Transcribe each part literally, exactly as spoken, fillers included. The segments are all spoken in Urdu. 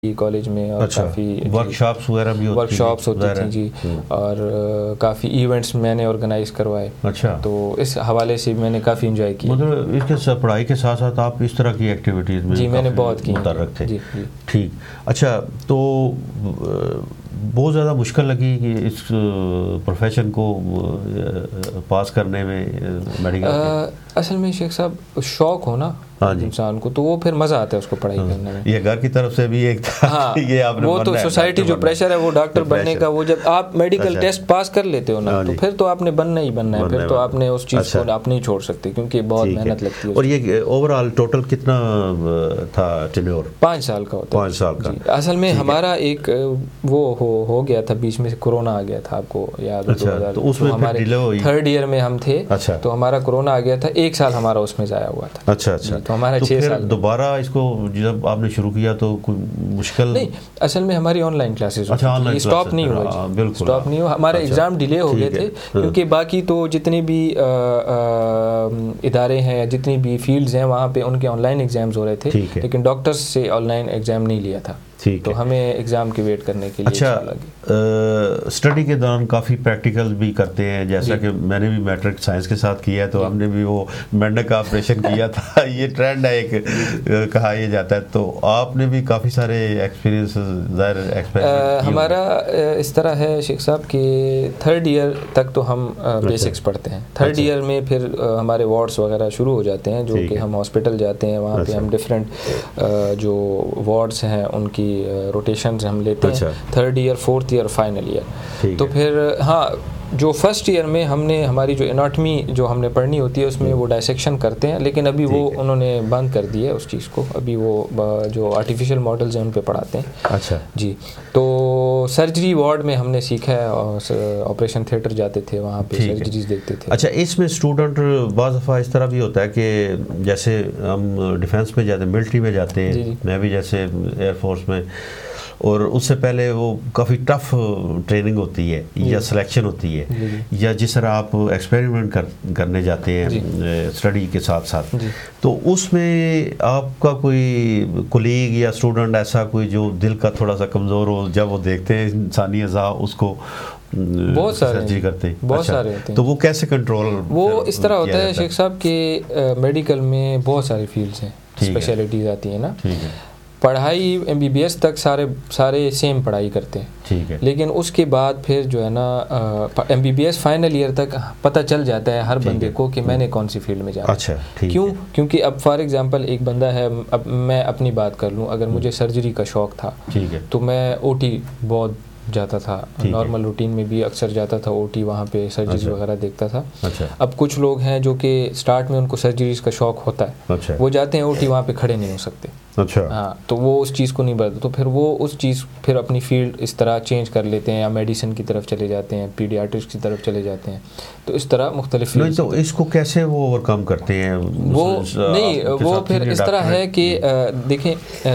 کالج میں، اور اچھا، کافی ورک شاپس وغیرہ بھی ہوتی ورک شاپس ہوتی تھیں جی، اور کافی ایونٹس میں نے آرگنائز کروائے. اچھا، تو اس حوالے سے میں نے کافی انجوائے کیا. مطلب اس کے پڑھائی کے ساتھ ساتھ آپ اس طرح کی ایکٹیویٹیز میں جی میں نے بہت کی متحرک تھے. جی جی ٹھیک. اچھا، تو بہت زیادہ مشکل لگی کہ اس پروفیشن کو پاس کرنے میں میڈیکل؟ اصل میں شیخ صاحب شوق ہو نا انسان کو تو وہ پھر مزہ آتا ہے اس کو پڑھائی کرنے میں. یہ گھر کی طرف سے بھی ایک تھا، یہ آپ نے وہ تو سوسائٹی جو پریشر ہے وہ ڈاکٹر بننے کا، وہ جب آپ میڈیکل ٹیسٹ پاس کر لیتے ہو نا تو پھر تو آپ نے بننا ہی بننا ہے، پھر تو آپ نے اس چیز کو آپ نہیں چھوڑ سکتے کیونکہ بہت محنت لگتی ہے. اور یہ اوور آل ٹوٹل کتنا تھا ٹینیور؟ پانچ سال کا ہوتا ہے. پانچ سال کا. اصل میں ہمارا ایک وہ ہو گیا تھا بیچ میں سے، کورونا آ گیا تھا، آپ کو یاد ہے؟ تو اس میں ہمارے تھرڈ ایئر میں ہم تھے تو ہمارا کورونا آ گیا تھا، ایک سال ہمارا اس میں ضائع ہوا تھا. اچھا اچھا. تو ہمارا چھ سال دوبارہ اس کو جب آپ نے شروع کیا تو کوئی مشکل نہیں؟ اصل میں ہماری آن لائن کلاسز اسٹاپ نہیں ہوا جی، بالکل اسٹاپ نہیں ہوا. ہمارے ایگزام ڈیلے ہو گئے تھے کیونکہ باقی تو جتنے بھی ادارے ہیں یا جتنی بھی فیلڈز ہیں وہاں پہ ان کے آن لائن ایگزامز ہو رہے تھے، لیکن ڈاکٹرز سے آن لائن ایگزام نہیں لیا تھا تو ہمیں ایگزام کی ویٹ کرنے کے لیے. اچھا، اسٹڈی کے دوران کافی پریکٹیکل بھی آپ نے جیسا کہ میں نے بھی میٹرک سائنس کے ساتھ کیا ہے تو ہم نے بھی وہ مینڈک کا آپریشن کیا تھا. یہ ٹرینڈ ہے ایک کہا یہ جاتا ہے، تو آپ نے بھی کافی سارے ایکسپیرینس ظاہر ایکسپیرمنٹ. ہمارا اس طرح ہے شیخ صاحب کہ تھرڈ ایئر تک تو ہم بیسکس پڑھتے ہیں، تھرڈ ایئر میں پھر ہمارے وارڈس وغیرہ شروع ہو جاتے ہیں جو کہ ہم ہاسپٹل جاتے ہیں، وہاں پہ ہم ڈفرینٹ جو وارڈس ہیں ان کی روٹیشنز ہم لیتے ہیں. Third year, fourth year, final year. تو پھر ہاں جو فرسٹ ایئر میں ہم نے ہماری جو اناٹمی جو ہم نے پڑھنی ہوتی ہے اس میں وہ ڈائسیکشن کرتے ہیں، لیکن ابھی وہ انہوں نے بند کر دی ہے اس چیز کو. ابھی وہ جو آرٹیفیشیل ماڈلز ہیں ان پہ پڑھاتے ہیں. اچھا جی. تو سرجری وارڈ میں ہم نے سیکھا ہے، اور آپریشن تھیٹر جاتے تھے، وہاں پہ سرجریز دیکھتے تھے. اچھا، اس میں اسٹوڈنٹ بعض دفعہ اس طرح بھی ہوتا ہے کہ جیسے ہم ڈیفینس میں جاتے ہیں، ملٹری میں جاتے ہیں، میں بھی جیسے ایئر فورس میں، اور اس سے پہلے وہ کافی ٹف ٹریننگ ہوتی ہے یا سلیکشن ہوتی ہے، یا جس طرح آپ ایکسپیریمنٹ کرنے جاتے ہیں اسٹڈی کے ساتھ ساتھ، تو اس میں آپ کا کوئی کولیگ یا اسٹوڈنٹ ایسا کوئی جو دل کا تھوڑا سا کمزور ہو، جب وہ دیکھتے ہیں انسانی اعضاء اس کو بہت سارے کرتے ہیں، بہت سارے ہوتے ہیں، تو وہ کیسے کنٹرول؟ وہ اس طرح ہوتا ہے شیخ صاحب کہ میڈیکل میں بہت ساری فیلڈز ہیں، اسپیشلٹیز آتی ہیں نا. پڑھائی ایم بی بی ایس تک سارے سارے سیم پڑھائی کرتے ہیں، ٹھیک ہے، لیکن اس کے بعد پھر جو ہے نا M B B S final year تک پتہ چل جاتا ہے ہر بندے کو کہ میں نے کون سی فیلڈ میں جانا. اچھا، کیوں؟ کیونکہ اب فار ایگزامپل ایک بندہ ہے، اب میں اپنی بات کر لوں، اگر مجھے سرجری کا شوق تھا تو میں او ٹی بہت جاتا تھا، نارمل روٹین میں بھی اکثر جاتا تھا او ٹی، وہاں پہ سرجری وغیرہ دیکھتا تھا. اب کچھ لوگ ہیں جو کہ سٹارٹ میں ان کو سرجریز کا شوق ہوتا ہے، وہ جاتے ہیں او ٹی، وہاں پہ کھڑے نہیں ہو سکتے. اچھا، ہاں، تو وہ اس چیز کو نہیں بدلتے، تو پھر وہ اس چیز پھر اپنی فیلڈ اس طرح چینج کر لیتے ہیں، یا میڈیسن کی طرف چلے جاتے ہیں، پیڈیاٹرکس کی طرف چلے جاتے ہیں. تو اس طرح مختلف. نہیں تو اس کو کیسے وہ اوور کم کرتے ہیں؟ وہ نہیں، وہ پھر اس طرح ہے کہ دیکھیں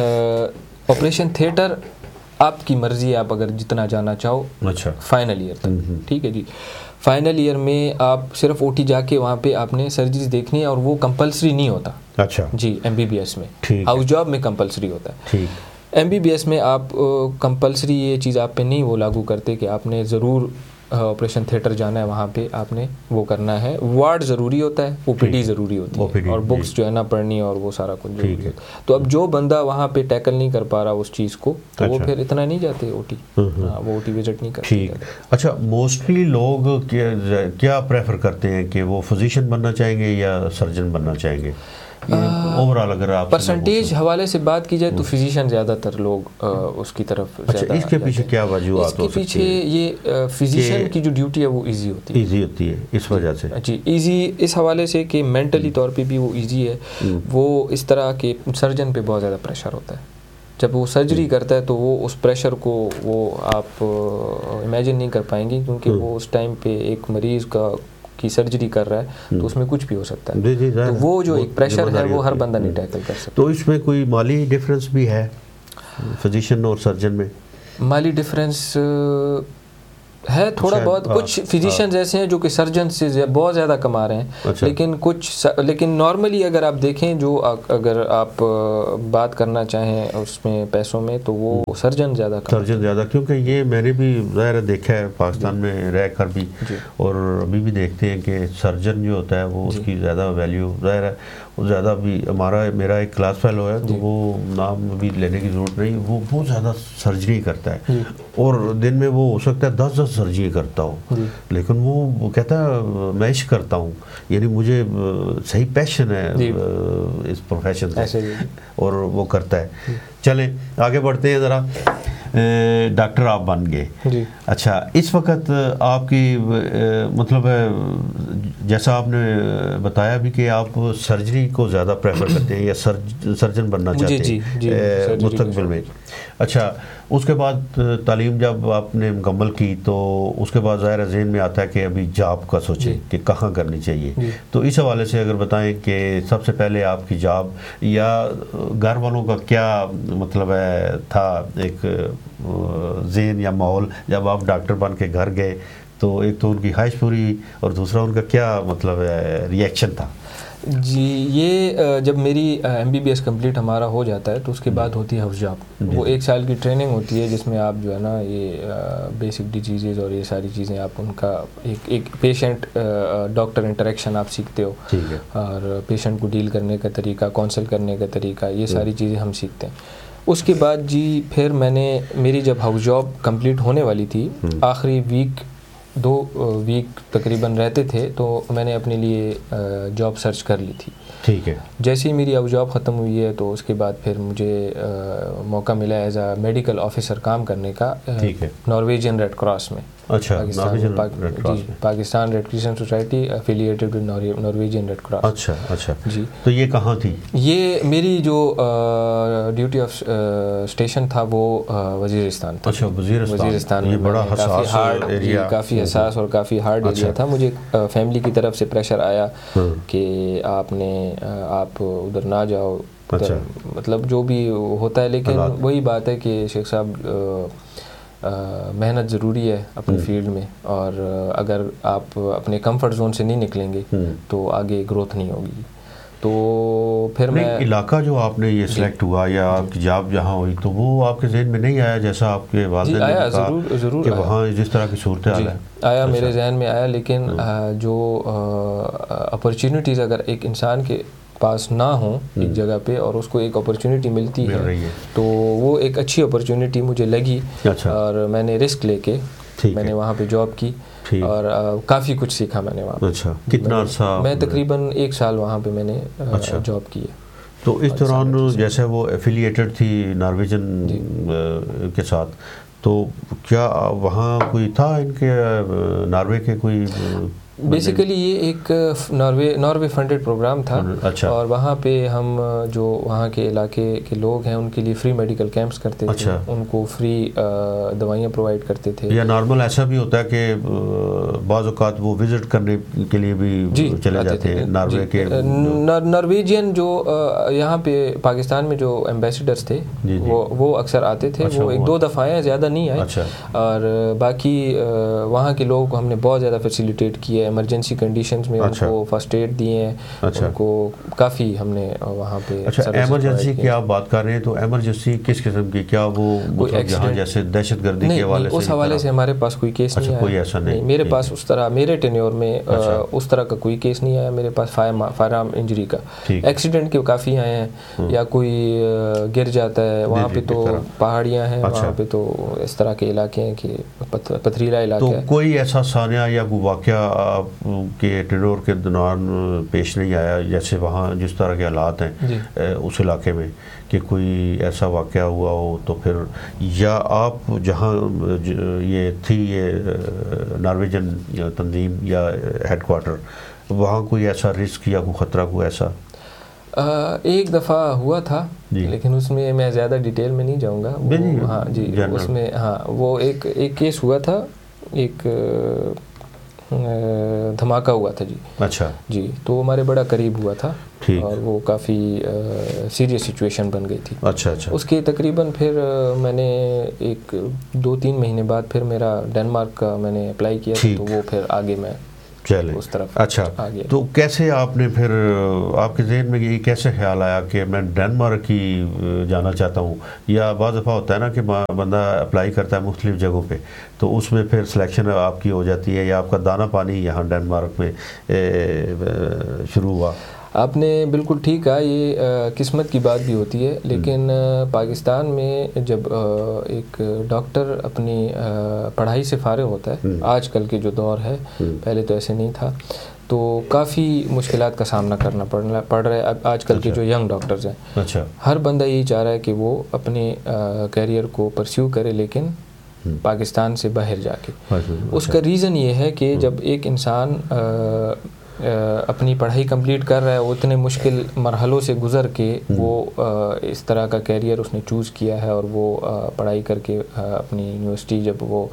آپریشن تھیٹر آپ کی مرضی ہے، آپ اگر جتنا جانا چاہو. اچھا، فائنل ایئر تک، ٹھیک ہے جی. فائنل ایئر میں آپ صرف او ٹی جا کے وہاں پہ آپ نے سرجریز دیکھنی ہے، اور وہ کمپلسری نہیں ہوتا. اچھا جی، ایم بی بی ایس میں، ہاؤس جاب میں کمپلسری ہوتا ہے. ٹھیک. ایم بی بی ایس میں آپ کمپلسری یہ چیز آپ پہ نہیں وہ لاگو کرتے کہ آپ نے ضرور آپریشن تھیٹر جانا ہے، وہاں پہ آپ نے وہ کرنا ہے. وارڈ ضروری ہوتا ہے، او پی ڈی ضروری ہوتی ہے، اور بکس جو ہے نا پڑھنی، اور وہ سارا کچھ ضروری ہوتا ہے. تو اب جو بندہ وہاں پہ ٹیکل نہیں کر پا رہا اس چیز کو، تو وہ پھر اتنا نہیں جاتے او ٹی، وہ او ٹی وزٹ نہیں کرتے. ٹھیک. اچھا، موسٹلی لوگ کیا پریفر کرتے ہیں کہ وہ فزیشین بننا چاہیں گے یا سرجن بننا چاہیں گے؟ اوور آل اگر آپ پرسنٹیج حوالے سے بات کی جائے تو فزیشین زیادہ تر لوگ اس کی طرف زیادہ. اچھا، اس کے پیچھے کیا وجوہات ہو سکتی ہیں؟ اس کے پیچھے یہ فزیشین کی جو ڈیوٹی ہے وہ ایزی ہوتی ہے. ایزی ہوتی ہے اس وجہ سے. جی، ایزی اس حوالے سے کہ مینٹلی طور پہ بھی وہ ایزی ہے. وہ اس طرح کہ سرجن پہ بہت زیادہ پریشر ہوتا ہے، جب وہ سرجری کرتا ہے تو وہ اس پریشر کو وہ آپ امیجن نہیں کر پائیں گے، کیونکہ وہ اس ٹائم پہ ایک مریض کا کی سرجری کر رہا ہے تو اس میں کچھ بھی ہو سکتا ہے. تو وہ جو ایک پریشر ہے وہ ہر بندہ نہیں ٹیکل کر سکتا. تو اس میں کوئی مالی ڈفرینس بھی ہے فزیشین اور سرجن میں؟ مالی ڈفرینس ہے تھوڑا بہت. کچھ فزیشینز ایسے ہیں جو کہ سرجن سے بہت زیادہ کما رہے ہیں, لیکن کچھ لیکن نارملی اگر آپ دیکھیں جو اگر آپ بات کرنا چاہیں اس میں پیسوں میں تو وہ سرجن زیادہ سرجن زیادہ کیونکہ یہ میں نے بھی ظاہر دیکھا ہے پاکستان میں رہ کر بھی, اور ابھی بھی دیکھتے ہیں کہ سرجن جو ہوتا ہے وہ اس کی زیادہ ویلیو ظاہر ہے زیادہ. بھی ہمارا میرا ایک کلاس فیلو ہے تو وہ نام بھی لینے کی ضرورت نہیں, وہ بہت زیادہ سرجری کرتا ہے اور دن میں وہ ہو سکتا ہے دس دس سرجری کرتا ہوں, لیکن وہ کہتا ہے میں عشق کرتا ہوں, یعنی مجھے صحیح پیشن ہے اس پروفیشن سے اور وہ کرتا ہے. چلیں آگے بڑھتے ہیں ذرا. ڈاکٹر آپ بن گئے, اچھا اس وقت آپ کی مطلب جیسا آپ نے بتایا بھی کہ آپ سرجری کو زیادہ پریفر کرتے ہیں یا سرجن بننا چاہتے ہیں مستقبل میں. اچھا اس کے بعد تعلیم جب آپ نے مکمل کی تو اس کے بعد ظاہر ذہن میں آتا ہے کہ ابھی جاب کا سوچیں کہ کہاں کرنی چاہیے, تو اس حوالے سے اگر بتائیں کہ سب سے پہلے آپ کی جاب یا گھر والوں کا کیا مطلب ہے تھا ایک ذہن یا ماحول جب آپ ڈاکٹر بن کے گھر گئے, تو ایک تو ان کی خواہش پوری ہوئی اور دوسرا ان کا کیا مطلب ہے ری ایکشن تھا؟ جی یہ جب میری M B B S complete ہمارا ہو جاتا ہے تو اس کے بعد ہوتی ہے ہاؤس جاب. وہ ایک سال کی ٹریننگ ہوتی ہے جس میں آپ جو ہے نا یہ بیسک ڈیزیزز اور یہ ساری چیزیں آپ ان کا ایک ایک پیشنٹ ڈاکٹر انٹریکشن آپ سیکھتے ہو, اور پیشنٹ کو ڈیل کرنے کا طریقہ, کونسل کرنے کا طریقہ, یہ ساری چیزیں ہم سیکھتے ہیں. اس کے بعد جی پھر میں نے میری جب ہاؤس جاب کمپلیٹ ہونے والی تھی, آخری ویک دو ویک تقریباً رہتے تھے, تو میں نے اپنے لیے جاب سرچ کر لی تھی. ٹھیک ہے. جیسے ہی میری ہاؤس جاب ختم ہوئی ہے تو اس کے بعد پھر مجھے موقع ملا ایز اے میڈیکل آفیسر کام کرنے کا نارویجین ریڈ کراس میں. اچھا Pakistan red crescent society affiliated with Norwegian red cross. اچھا اچھا جی. تو یہ کہاں تھی؟ یہ میری جو ڈیوٹی آف اسٹیشن تھا وہ وزیرستان تھا. اچھا وزیرستان یہ بڑا حساس ایریا, کافی حساس اور کافی ہارڈ ایریا تھا. مجھے فیملی کی طرف سے پریشر آیا کہ آپ نے آپ ادھر نہ جاؤ, مطلب جو بھی ہوتا ہے, لیکن وہی بات ہے کہ شیخ صاحب محنت ضروری ہے اپنی فیلڈ میں, اور اگر آپ اپنے کمفرٹ زون سے نہیں نکلیں گے تو آگے گروتھ نہیں ہوگی. تو پھر میں علاقہ جو آپ نے یہ سلیکٹ ہوا یا آپ کی جاب جہاں ہوئی تو وہ آپ کے ذہن میں نہیں آیا جیسا آپ کے والدین نے کہا ضرور کہ وہاں جس طرح کی صورتحال ہے؟ آیا, میرے ذہن میں آیا, لیکن جو اپرچونیٹیز اگر ایک انسان کے پاس نہ ہوں ایک جگہ پہ اور اس کو ایک اپرچونیٹی ملتی ہے تو وہ ایک اچھی اپرچونیٹی مجھے لگی, اور میں نے رسک لے کے میں نے وہاں پہ جاب کی اور کافی کچھ سیکھا میں نے وہاں پہ. اچھا کتنا عرصہ؟ میں تقریباً ایک سال وہاں پہ میں نے جاب کی ہے. تو اس دوران جیسے وہ ایفیلیٹڈ تھی نارویجن کے ساتھ, تو کیا وہاں کوئی تھا ان کے ناروے کے کوئی بیسیکلی یہ ایک ناروے ناروے فنڈڈ پروگرام تھا. اچھا. اور وہاں پہ ہم جو وہاں کے علاقے کے لوگ ہیں ان کے لیے فری میڈیکل کیمپس کرتے تھے. اچھا. ان کو فری دوائیاں پرووائڈ کرتے تھے. یا نارمل ایسا بھی ہوتا ہے کہ بعض اوقات وہ وزٹ کرنے کے لیے بھی جی چلے جاتے ہیں ناروے کے نارویجین جو یہاں پہ پاکستان میں جو ایمبیسیڈرس تھے وہ وہ اکثر آتے تھے. وہ ایک دو دفعہ آئے, زیادہ نہیں آئے. اچھا. اور باقی وہاں کے لوگوں کو ہم نے بہت زیادہ فیسیلیٹیٹ کیا, ایمرجنسی کنڈیشنز میں ان کو فرسٹ ایڈ دیے ہیں. ان کو کافی ہم نے وہاں پہ. اچھا ایمرجنسی کی آپ بات کر رہے ہیں, تو ایمرجنسی کس قسم کی, کیا وہ جہاں جیسے دہشت گردی کے حوالے سے؟ اس حوالے سے ہمارے پاس کوئی کیس نہیں آیا. کوئی ایسا نہیں میرے پاس اس طرح میرے ٹینیور میں اس طرح کا کوئی کیس نہیں آیا. میرے پاس فائر آرم انجری کا ایکسیڈنٹ کے کافی آئے ہیں, یا کوئی گر جاتا ہے وہاں پہ تو پہاڑیاں ہیں وہاں پہ, تو اس طرح کے علاقے ہیں کہ پتھریلا علاقہ ہے. تو کوئی ایسا سانحہ یا کوئی واقعہ کے ٹینور کے دوران پیش نہیں آیا جیسے وہاں جس طرح کے حالات ہیں اس علاقے میں, کہ کوئی ایسا واقعہ ہوا ہو تو پھر, یا آپ جہاں یہ تھی یہ نارویجن تنظیم یا ہیڈ کوارٹر, وہاں کوئی ایسا رسک یا کوئی خطرہ کوئی ایسا؟ ایک دفعہ ہوا تھا لیکن اس میں میں زیادہ ڈیٹیل میں نہیں جاؤں گا. ہاں جی اس میں ہاں وہ ایک ایک کیس ہوا تھا, ایک دھماکہ ہوا تھا جی. اچھا جی, تو وہ ہمارے بڑا قریب ہوا تھا اور وہ کافی سیریس سچویشن بن گئی تھی. اچھا اچھا. اس کے تقریباً پھر میں نے ایک دو تین مہینے بعد پھر میرا ڈینمارک کا میں نے اپلائی کیا تو وہ پھر آگے میں چلے اس طرف. اچھا, تو کیسے آپ نے پھر آپ کے ذہن میں یہ کیسے خیال آیا کہ میں ڈینمارک ہی جانا چاہتا ہوں؟ یا بعض دفعہ ہوتا ہے نا کہ بندہ اپلائی کرتا ہے مختلف جگہوں پہ تو اس میں پھر سلیکشن آپ کی ہو جاتی ہے, یا آپ کا دانا پانی یہاں ڈینمارک میں شروع ہوا؟ آپ نے بالکل ٹھیک کہا, یہ قسمت کی بات بھی ہوتی ہے, لیکن پاکستان میں جب ایک ڈاکٹر اپنی پڑھائی سے فارغ ہوتا ہے, آج کل کے جو دور ہے, پہلے تو ایسے نہیں تھا, تو کافی مشکلات کا سامنا کرنا پڑنا پڑ رہا ہے آج کل کے جو ینگ ڈاکٹرز ہیں. اچھا. ہر بندہ یہی چاہ رہا ہے کہ وہ اپنے کیریئر کو پرسیو کرے, لیکن پاکستان سے باہر جا کے. اس کا ریزن یہ ہے کہ جب ایک انسان اپنی پڑھائی کمپلیٹ کر رہا ہے, اتنے مشکل مرحلوں سے گزر کے وہ اس طرح کا کیریئر اس نے چوز کیا ہے, اور وہ پڑھائی کر کے اپنی یونیورسٹی جب وہ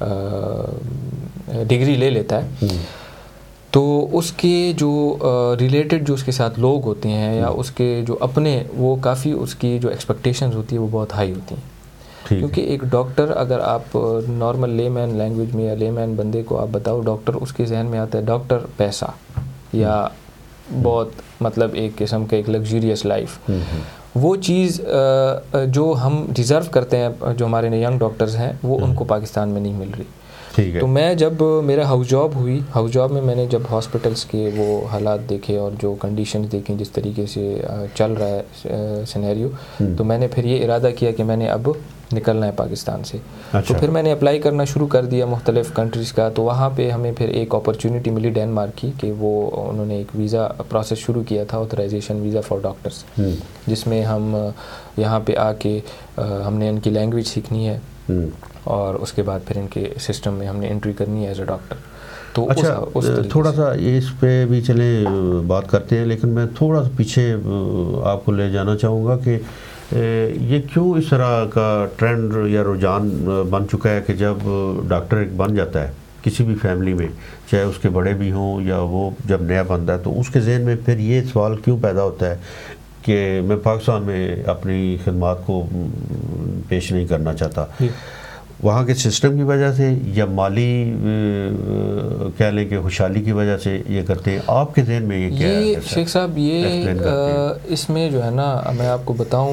ڈگری لے لیتا ہے تو اس کے جو ریلیٹڈ جو اس کے ساتھ لوگ ہوتے ہیں یا اس کے جو اپنے, وہ کافی اس کی جو ایکسپیکٹیشنز ہوتی ہیں وہ بہت ہائی ہوتی ہیں. کیونکہ ایک ڈاکٹر, اگر آپ نارمل لے مین لینگویج میں یا لے مین بندے کو آپ بتاؤ ڈاکٹر, اس کے ذہن میں آتا ہے ڈاکٹر پیسہ یا بہت مطلب ایک قسم کا ایک لگژریس لائف. وہ چیز جو ہم ڈیزرو کرتے ہیں, جو ہمارے ینگ ڈاکٹرز ہیں, وہ ان کو پاکستان میں نہیں مل رہی. تو میں جب میرا ہاؤس جاب ہوئی, ہاؤس جاب میں میں نے جب ہاسپٹلس کے وہ حالات دیکھے اور جو کنڈیشنز دیکھیں, جس طریقے سے چل رہا ہے سینیریو, تو میں نے پھر یہ ارادہ کیا کہ میں نے اب نکلنا ہے پاکستان سے. تو پھر میں نے اپلائی کرنا شروع کر دیا مختلف کنٹریز کا. تو وہاں پہ ہمیں پھر ایک اپرچونٹی ملی ڈینمارک کی, کہ وہ انہوں نے ایک ویزا پروسیس شروع کیا تھا, آتھرائزیشن ویزا فار ڈاکٹرس, جس میں ہم یہاں پہ آ کے ہم نے ان کی لینگویج سیکھنی ہے اور اس کے بعد پھر ان کے سسٹم میں ہم نے انٹری کرنی ہے ایز اے ڈاکٹر. تو اچھا, تھوڑا سا اس پہ بھی چلیں بات کرتے ہیں, لیکن میں تھوڑا سا پیچھے آپ کو لے جانا چاہوں گا کہ یہ کیوں اس طرح کا ٹرینڈ یا رجحان بن چکا ہے کہ جب ڈاکٹر ایک بن جاتا ہے کسی بھی فیملی میں, چاہے اس کے بڑے بھی ہوں یا وہ جب نیا بنتا ہے, تو اس کے ذہن میں پھر یہ سوال کیوں پیدا ہوتا ہے کہ میں پاکستان میں اپنی خدمات کو پیش نہیں کرنا چاہتا؟ وہاں کے سسٹم کی وجہ سے یا مالی کہہ لیں کہ خوشحالی کی وجہ سے یہ کرتے ہیں؟ آپ کے ذہن میں یہ کیا ہے؟ یہ شیخ صاحب, یہ اس میں جو ہے نا, میں آپ کو بتاؤں,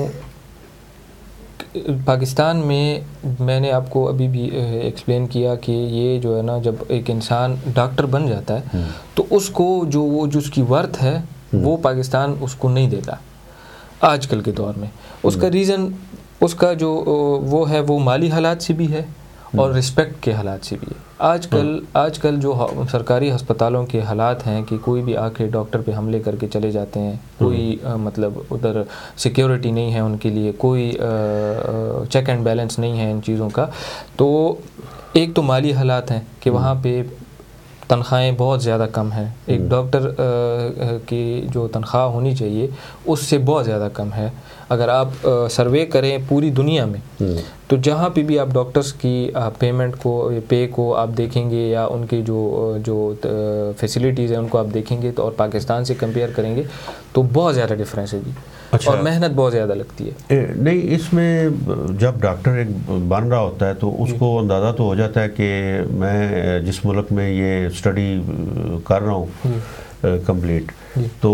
پاکستان میں میں نے آپ کو ابھی بھی ایکسپلین کیا کہ یہ جو ہے نا, جب ایک انسان ڈاکٹر بن جاتا ہے تو اس کو جو وہ جو اس کی ورتھ ہے وہ پاکستان اس کو نہیں دیتا آج کل کے دور میں. اس کا ریزن, اس کا جو وہ ہے, وہ مالی حالات سے بھی ہے اور رسپیکٹ کے حالات سے بھی ہے. آج کل آج کل جو سرکاری ہسپتالوں کے حالات ہیں کہ کوئی بھی آ کے ڈاکٹر پہ حملے کر کے چلے جاتے ہیں, کوئی مطلب ادھر سیکیورٹی نہیں ہے ان کے لیے, کوئی چیک اینڈ بیلنس نہیں ہے ان چیزوں کا. تو ایک تو مالی حالات ہیں کہ وہاں پہ تنخواہیں بہت زیادہ کم ہیں. ایک ڈاکٹر کی جو تنخواہ ہونی چاہیے اس سے بہت زیادہ کم ہے. اگر آپ سروے کریں پوری دنیا میں تو جہاں پہ بھی آپ ڈاکٹرز کی پیمنٹ کو, پے کو آپ دیکھیں گے یا ان کے جو جو فیسلٹیز ہیں ان کو آپ دیکھیں گے تو اور پاکستان سے کمپیئر کریں گے تو بہت زیادہ ڈفرینس ہے جی. اچھا. اور محنت بہت زیادہ لگتی ہے. نہیں, اس میں جب ڈاکٹر ایک بن رہا ہوتا ہے تو اس کو اندازہ تو ہو جاتا ہے کہ میں جس ملک میں یہ اسٹڈی کر رہا ہوں کمپلیٹ, تو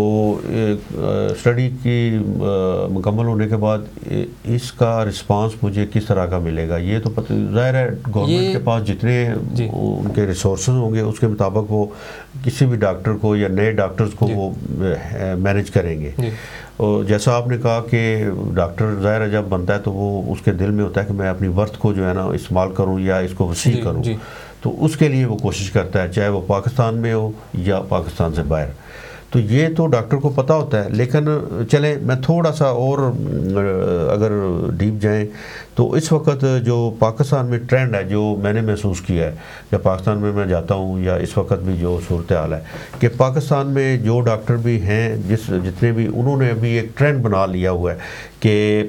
اسٹڈی کی مکمل ہونے کے بعد اس کا رسپانس مجھے کس طرح کا ملے گا, یہ تو ظاہر ہے گورنمنٹ کے پاس جتنے ان کے ریسورسز ہوں گے اس کے مطابق وہ کسی بھی ڈاکٹر کو یا نئے ڈاکٹرز کو وہ مینیج کریں گے. اور جیسا آپ نے کہا کہ ڈاکٹر ظاہر جب بنتا ہے تو وہ اس کے دل میں ہوتا ہے کہ میں اپنی ورتھ کو جو ہے نا استعمال کروں یا اس کو وسیع کروں, تو اس کے لیے وہ کوشش کرتا ہے چاہے وہ پاکستان میں ہو یا پاکستان سے باہر. تو یہ تو ڈاکٹر کو پتہ ہوتا ہے. لیکن چلیں میں تھوڑا سا اور اگر ڈیپ جائیں تو اس وقت جو پاکستان میں ٹرینڈ ہے, جو میں نے محسوس کیا ہے جب پاکستان میں میں جاتا ہوں یا اس وقت بھی جو صورتحال ہے, کہ پاکستان میں جو ڈاکٹر بھی ہیں جس جتنے بھی, انہوں نے ابھی ایک ٹرینڈ بنا لیا ہوا ہے کہ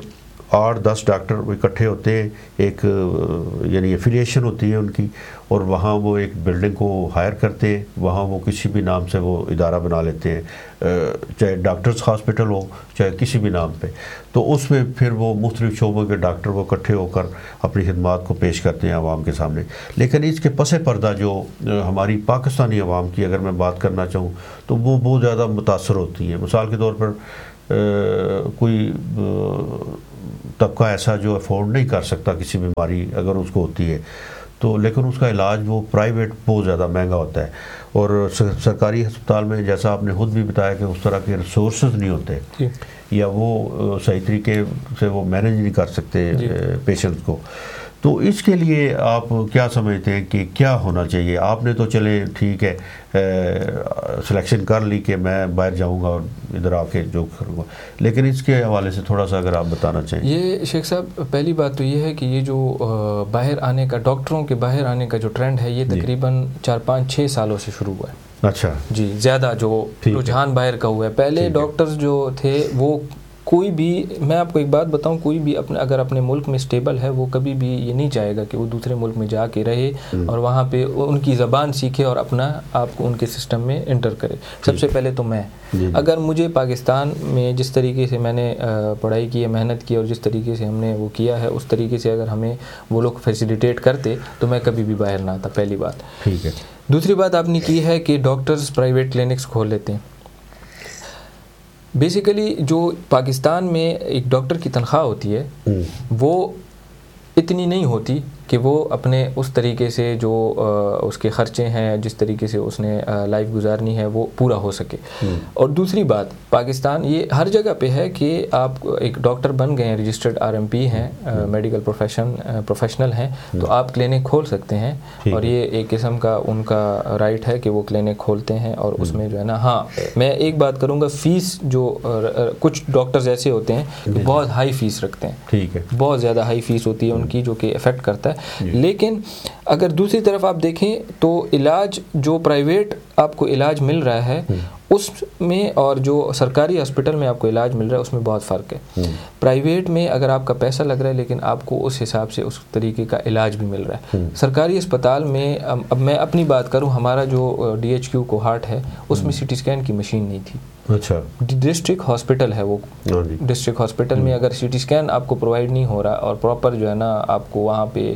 آٹھ دس ڈاکٹر وہ اکٹھے ہوتے ہیں، ایک یعنی ایفیلیشن ہوتی ہے ان کی، اور وہاں وہ ایک بلڈنگ کو ہائر کرتے ہیں، وہاں وہ کسی بھی نام سے وہ ادارہ بنا لیتے ہیں، چاہے ڈاکٹرز ہاسپٹل ہو چاہے کسی بھی نام پہ، تو اس میں پھر وہ مختلف شعبوں کے ڈاکٹر وہ اکٹھے ہو کر اپنی خدمات کو پیش کرتے ہیں عوام کے سامنے. لیکن اس کے پس پردہ جو ہماری پاکستانی عوام کی اگر میں بات کرنا چاہوں تو وہ بہت زیادہ متاثر ہوتی ہیں. مثال کے طور پر کوئی طبقہ ایسا جو افورڈ نہیں کر سکتا کسی بیماری اگر اس کو ہوتی ہے تو، لیکن اس کا علاج وہ پرائیویٹ بہت زیادہ مہنگا ہوتا ہے، اور سرکاری ہسپتال میں جیسا آپ نے خود بھی بتایا کہ اس طرح کے ریسورسز نہیں ہوتے یا وہ صحیح طریقے سے وہ مینیج نہیں کر سکتے پیشنٹس کو. تو اس کے لیے آپ کیا سمجھتے ہیں کہ کیا ہونا چاہیے؟ آپ نے تو چلے ٹھیک ہے سلیکشن کر لی کہ میں باہر جاؤں گا اور ادھر آ کے جو کروں گا، لیکن اس کے حوالے سے تھوڑا سا اگر آپ بتانا چاہیں. یہ شیخ صاحب پہلی بات تو یہ ہے کہ یہ جو باہر آنے کا، ڈاکٹروں کے باہر آنے کا جو ٹرینڈ ہے یہ تقریباً چار پانچ چھ سالوں سے شروع ہوا ہے. اچھا جی، زیادہ جو رجحان باہر کا ہوا ہے. پہلے ڈاکٹرز جو تھے وہ کوئی بھی، میں آپ کو ایک بات بتاؤں، کوئی بھی اپنے اگر اپنے ملک میں اسٹیبل ہے وہ کبھی بھی یہ نہیں چاہے گا کہ وہ دوسرے ملک میں جا کے رہے اور وہاں پہ ان کی زبان سیکھے اور اپنا آپ کو ان کے سسٹم میں انٹر کرے. سب سے پہلے تو میں اگر مجھے پاکستان میں جس طریقے سے میں نے پڑھائی کی ہے، محنت کی، اور جس طریقے سے ہم نے وہ کیا ہے اس طریقے سے اگر ہمیں وہ لوگ فیسیلیٹیٹ کرتے تو میں کبھی بھی باہر نہ آتا. پہلی بات. ٹھیک ہے. دوسری بات آپ نے کی ہے کہ ڈاکٹرز پرائیویٹ کلینکس کھول لیتے ہیں. بیسیکلی جو پاکستان میں ایک ڈاکٹر کی تنخواہ ہوتی ہے وہ اتنی نہیں ہوتی کہ وہ اپنے اس طریقے سے جو اس کے خرچے ہیں، جس طریقے سے اس نے لائف گزارنی ہے وہ پورا ہو سکے. اور دوسری بات، پاکستان یہ ہر جگہ پہ ہے کہ آپ ایک ڈاکٹر بن گئے ہیں، رجسٹرڈ آر ایم پی ہیں، میڈیکل پروفیشن پروفیشنل ہیں، تو آپ کلینک کھول سکتے ہیں، اور یہ ایک قسم کا ان کا رائٹ ہے کہ وہ کلینک کھولتے ہیں. اور اس میں جو ہے نا، ہاں میں ایک بات کروں گا، فیس جو کچھ ڈاکٹرز ایسے ہوتے ہیں کہ بہت ہائی فیس رکھتے ہیں. ٹھیک ہے. بہت زیادہ ہائی فیس ہوتی ہے ان کی، جو کہ افیکٹ کرتا ہے. لیکن اگر دوسری طرف آپ دیکھیں تو علاج جو پرائیویٹ آپ کو علاج مل رہا ہے اس میں اور جو سرکاری ہاسپٹل میں آپ کو علاج مل رہا ہے اس میں بہت فرق ہے. پرائیویٹ میں اگر آپ کا پیسہ لگ رہا ہے لیکن آپ کو اس حساب سے اس طریقے کا علاج بھی مل رہا ہے. سرکاری اسپتال میں اب میں اپنی بات کروں، ہمارا جو ڈی ایچ کیو کو ہارٹ ہے اس میں سی ٹی اسکین کی مشین نہیں تھی. اچھا. ڈسٹرکٹ ہاسپٹل ہے وہ، ڈسٹرکٹ ہاسپٹل میں اگر سی ٹی اسکین آپ کو پرووائڈ نہیں ہو رہا اور پراپر جو ہے نا آپ کو وہاں پہ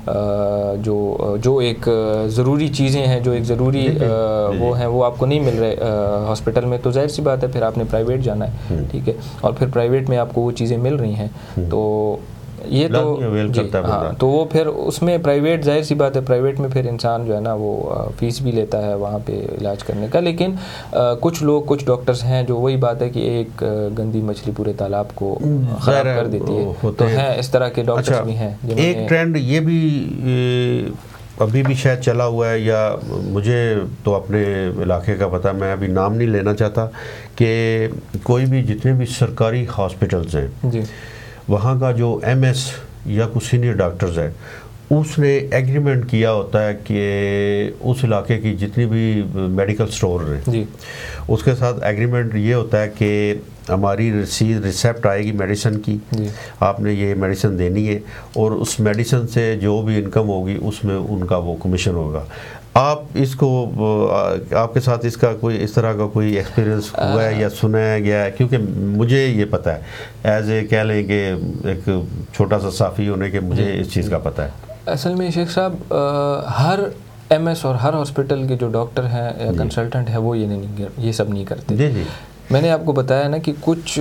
جو جو ایک ضروری چیزیں ہیں، جو ایک ضروری وہ ہیں وہ آپ کو نہیں مل رہے ہاسپٹل میں، تو ظاہر سی بات ہے پھر آپ نے پرائیویٹ جانا ہے. ٹھیک ہے. اور پھر پرائیویٹ میں آپ کو وہ چیزیں مل رہی ہیں تو یہ تو جی ہاں، تو وہ پھر اس میں پرائیویٹ ظاہر سی بات ہے، پرائیویٹ میں پھر انسان جو ہے نا وہ فیس بھی لیتا ہے وہاں پہ علاج کرنے کا. لیکن کچھ لوگ، کچھ ڈاکٹرز ہیں جو وہی بات ہے کہ ایک گندی مچھلی پورے تالاب کو خراب کر دیتی ہے، تو ہیں اس طرح کے ڈاکٹرز بھی ہیں. ایک ٹرینڈ یہ بھی ابھی بھی شاید چلا ہوا ہے، یا مجھے تو اپنے علاقے کا پتہ، میں ابھی نام نہیں لینا چاہتا، کہ کوئی بھی جتنے بھی سرکاری ہاسپٹلز ہیں جی وہاں کا جو ایم ایس یا کچھ سینئر ڈاکٹرز ہے اس نے ایگریمنٹ کیا ہوتا ہے کہ اس علاقے کی جتنی بھی میڈیکل سٹور ہیں جی اس کے ساتھ ایگریمنٹ یہ ہوتا ہے کہ ہماری رسید ریسیپٹ آئے گی میڈیسن کی جی. آپ نے یہ میڈیسن دینی ہے اور اس میڈیسن سے جو بھی انکم ہوگی اس میں ان کا وہ کمیشن ہوگا. آپ اس کو آپ کے ساتھ اس کا کوئی اس طرح کا کوئی ایکسپیرینس ہوا ہے یا سنایا گیا ہے؟ کیونکہ مجھے یہ پتہ ہے، ایز اے کہہ لیں کہ ایک چھوٹا سا صحافی ہونے کے مجھے اس چیز کا پتہ ہے. اصل میں شیخ صاحب ہر ایم ایس اور ہر ہاسپٹل کے جو ڈاکٹر ہیں یا کنسلٹنٹ ہیں وہ یہ نہیں یہ سب نہیں کرتے. جی جی میں نے آپ کو بتایا نا کہ کچھ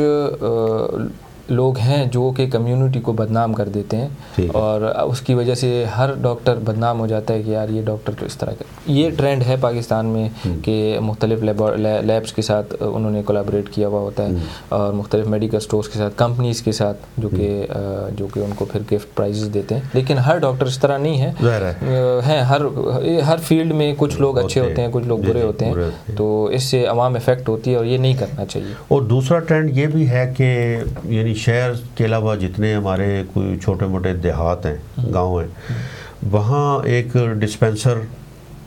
لوگ ہیں جو کہ کمیونٹی کو بدنام کر دیتے ہیں اور اس کی وجہ سے ہر ڈاکٹر بدنام ہو جاتا ہے کہ یار یہ ڈاکٹر تو اس طرح کا. یہ ٹرینڈ ہے پاکستان میں کہ مختلف لیبس کے ساتھ انہوں نے کولیبریٹ کیا ہوا ہوتا ہے اور مختلف میڈیکل سٹورز کے ساتھ، کمپنیز کے ساتھ، جو کہ جو کہ ان کو پھر گفٹ پرائزز دیتے ہیں. لیکن ہر ڈاکٹر اس طرح نہیں ہے، ہیں ہر ہر فیلڈ میں کچھ لوگ اچھے ہوتے ہیں، کچھ لوگ برے ہوتے ہیں، تو اس سے عوام افیکٹ ہوتی ہے اور یہ نہیں کرنا چاہیے. اور دوسرا ٹرینڈ یہ بھی ہے کہ یعنی شہر کے علاوہ جتنے ہمارے کوئی چھوٹے موٹے دیہات ہیں، گاؤں ہیں، وہاں ایک ڈسپینسر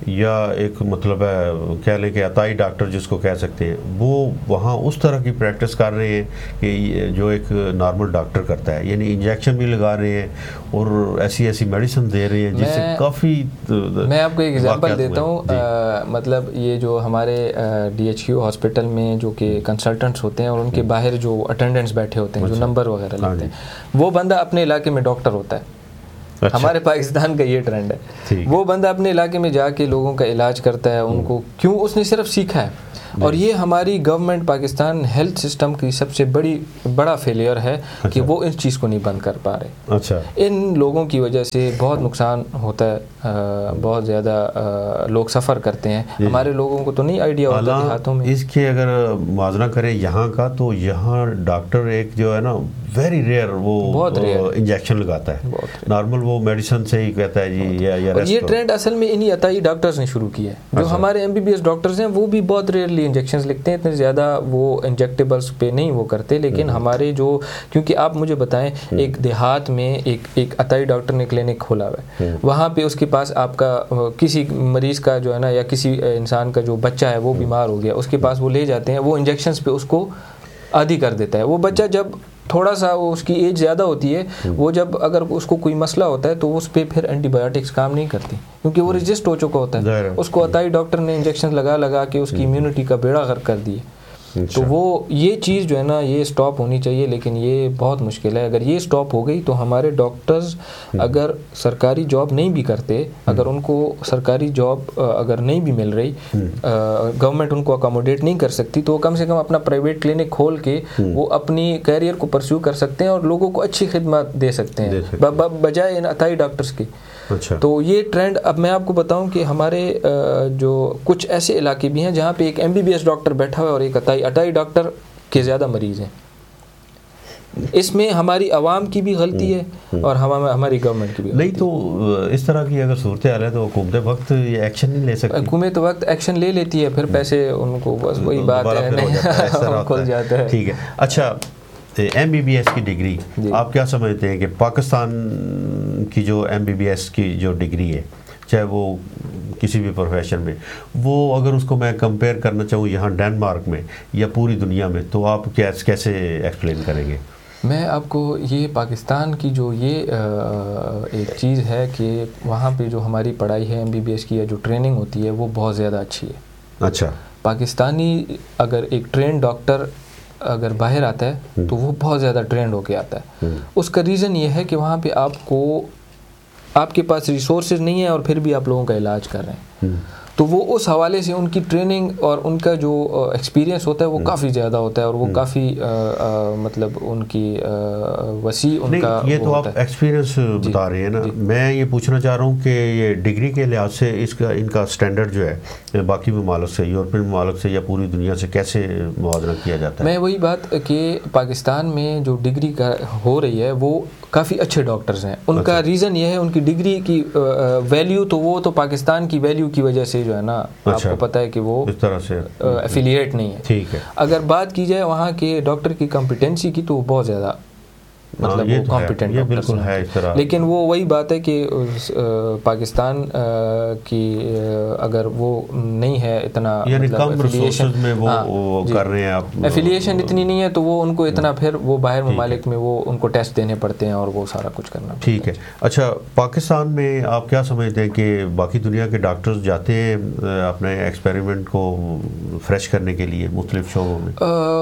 یا ایک مطلب ہے کہہ لیں کہ عطائی ڈاکٹر جس کو کہہ سکتے ہیں، وہ وہاں اس طرح کی پریکٹس کر رہے ہیں کہ جو ایک نارمل ڈاکٹر کرتا ہے، یعنی انجیکشن بھی لگا رہے ہیں اور ایسی ایسی میڈیسن دے رہے ہیں جس سے کافی. میں آپ کو ایک ایگزامپل دیتا ہوں. مطلب یہ جو ہمارے ڈی ایچ کیو ہاسپٹل میں جو کہ کنسلٹنٹس ہوتے ہیں اور ان کے باہر جو اٹینڈنٹس بیٹھے ہوتے ہیں جو نمبر وغیرہ لیتے ہیں، وہ بندہ اپنے علاقے میں ڈاکٹر ہوتا ہے. ہمارے پاکستان کا یہ ٹرینڈ ہے. وہ بندہ اپنے علاقے میں جا کے لوگوں کا علاج کرتا ہے. ان کو کیوں؟ اس نے صرف سیکھا ہے. اور یہ ہماری گورنمنٹ پاکستان ہیلتھ سسٹم کی سب سے بڑی بڑا فیلئر ہے کہ وہ اس چیز کو نہیں بند کر پا رہے. اچھا. ان لوگوں کی وجہ سے بہت نقصان ہوتا ہے، بہت زیادہ لوگ سفر کرتے ہیں. ہمارے لوگوں کو تو نہیں آئیڈیا ہوتا ہاتھوں میں. اس کے اگر موازنہ کریں یہاں کا، تو یہاں ڈاکٹر ایک جو ہے نا ویری ریئر وہ انجیکشن لگاتا ہے، نارمل وہ میڈیسن سے ہی کہتا ہے جی. اور یہ ٹرینڈ اصل میں انہی عطائی ڈاکٹرز نے شروع کیا ہے. جو ہمارے M B B S doctors ہیں وہ بھی بہت ریئرلی انجیکشنز لکھتے ہیں، اتنے زیادہ وہ انجیکٹیبلز پہ نہیں وہ کرتے. لیکن ہمارے جو، کیونکہ آپ مجھے بتائیں ایک دیہات میں ایک ایک عطائی ڈاکٹر نے کلینک کھولا ہوا ہے، وہاں پہ اس کے پاس آپ کا کسی مریض کا جو ہے نا یا کسی انسان کا جو بچہ ہے وہ بیمار ہو گیا، اس کے پاس وہ لے جاتے ہیں، وہ انجیکشنز پہ اس کو عادی کر دیتا ہے. وہ بچہ جب تھوڑا سا اس کی ایج زیادہ ہوتی ہے، وہ جب اگر اس کو کوئی مسئلہ ہوتا ہے تو اس پہ پھر اینٹی بایوٹکس کام نہیں کرتی کیونکہ وہ رجسٹ ہو چکا ہوتا ہے. اس کو عطائی ڈاکٹر نے انجیکشن لگا لگا کے اس کی امیونٹی کا بیڑا غرق کر دیے. تو وہ یہ چیز جو ہے نا یہ سٹاپ ہونی چاہیے، لیکن یہ بہت مشکل ہے. اگر یہ سٹاپ ہو گئی تو ہمارے ڈاکٹرز اگر سرکاری جاب نہیں بھی کرتے، اگر ان کو سرکاری جاب اگر نہیں بھی مل رہی، گورنمنٹ ان کو اکاموڈیٹ نہیں کر سکتی، تو وہ کم سے کم اپنا پرائیویٹ کلینک کھول کے وہ اپنی کیریئر کو پرسیو کر سکتے ہیں اور لوگوں کو اچھی خدمات دے سکتے ہیں بجائے ان عطائی ڈاکٹرز کی. تو یہ ٹرینڈ، اب میں آپ کو بتاؤں کہ ہمارے جو کچھ ایسے علاقے بھی ہیں جہاں پہ ایک M B B S doctor بیٹھا ہوا ہے اور ایک عطائی عطائی ڈاکٹر کے زیادہ مریض ہیں. اس میں ہماری عوام کی بھی غلطی ہے اور ہماری گورنمنٹ کی بھی غلطی. نہیں تو اس طرح کی اگر صورتحال ہے تو حکومت وقت یہ ایکشن نہیں لے سکتی. حکومت وقت ایکشن لے لیتی ہے، پھر پیسے ان کو بس وہی بات ہے کھل جاتا ہے. ٹھیک ہے. اچھا، ایم بی بی ایس کی ڈگری آپ کیا سمجھتے ہیں کہ پاکستان کی جو ایم بی بی ایس کی جو ڈگری ہے، چاہے وہ کسی بھی پروفیشن میں، وہ اگر اس کو میں کمپیئر کرنا چاہوں یہاں ڈینمارک میں یا پوری دنیا میں، تو آپ کیسے ایکسپلین کریں گے؟ میں آپ کو یہ پاکستان کی جو یہ ایک چیز ہے کہ وہاں پہ جو ہماری پڑھائی ہے ایم بی بی ایس کی یا جو ٹریننگ ہوتی ہے وہ بہت زیادہ اچھی ہے. اچھا. پاکستانی اگر ایک ٹرین ڈاکٹر اگر باہر آتا ہے تو وہ بہت زیادہ ٹرینڈ ہو کے آتا ہے. اس کا ریزن یہ ہے کہ وہاں پہ آپ کو آپ کے پاس ریسورسز نہیں ہیں اور پھر بھی آپ لوگوں کا علاج کر رہے ہیں. تو وہ اس حوالے سے ان کی ٹریننگ اور ان کا جو ایکسپیرینس ہوتا ہے وہ کافی زیادہ ہوتا ہے اور وہ کافی مطلب ان کی وسیع ان کا. یہ تو آپ ایکسپیرینس بتا رہے ہیں نا. میں یہ پوچھنا چاہ رہا ہوں کہ یہ ڈگری کے لحاظ سے اس کا ان کا اسٹینڈرڈ جو ہے باقی ممالک سے، یورپین ممالک سے یا پوری دنیا سے کیسے موازنہ کیا جاتا ہے؟ میں وہی بات کہ پاکستان میں جو ڈگری کا ہو رہی ہے وہ کافی اچھے ڈاکٹرز ہیں. ان کا ریزن یہ ہے ان کی ڈگری کی ویلیو، تو وہ تو پاکستان کی ویلیو کی وجہ سے جو ہے نا آپ کو پتہ ہے کہ وہ اس طرح سے ایفیلیٹ نہیں ہے. ٹھیک ہے. اگر بات کی جائے وہاں کے ڈاکٹر کی کمپیٹنسی کی تو وہ بہت زیادہ مطلب وہ کمپیٹنٹ بالکل ہے اس طرح. لیکن وہ وہی بات ہے کہ پاکستان کی اگر وہ نہیں ہے اتنا یعنی کم ریسورسز میں وہ کر رہے ہیں، آپ ایفیلیشن اتنی نہیں ہے تو وہ ان کو اتنا پھر وہ باہر ممالک میں وہ ان کو ٹیسٹ دینے پڑتے ہیں اور وہ سارا کچھ کرنا. ٹھیک ہے. اچھا، پاکستان میں آپ کیا سمجھتے ہیں کہ باقی دنیا کے ڈاکٹرز جاتے ہیں اپنے ایکسپیریمنٹ کو فریش کرنے کے لیے مختلف شعبوں میں؟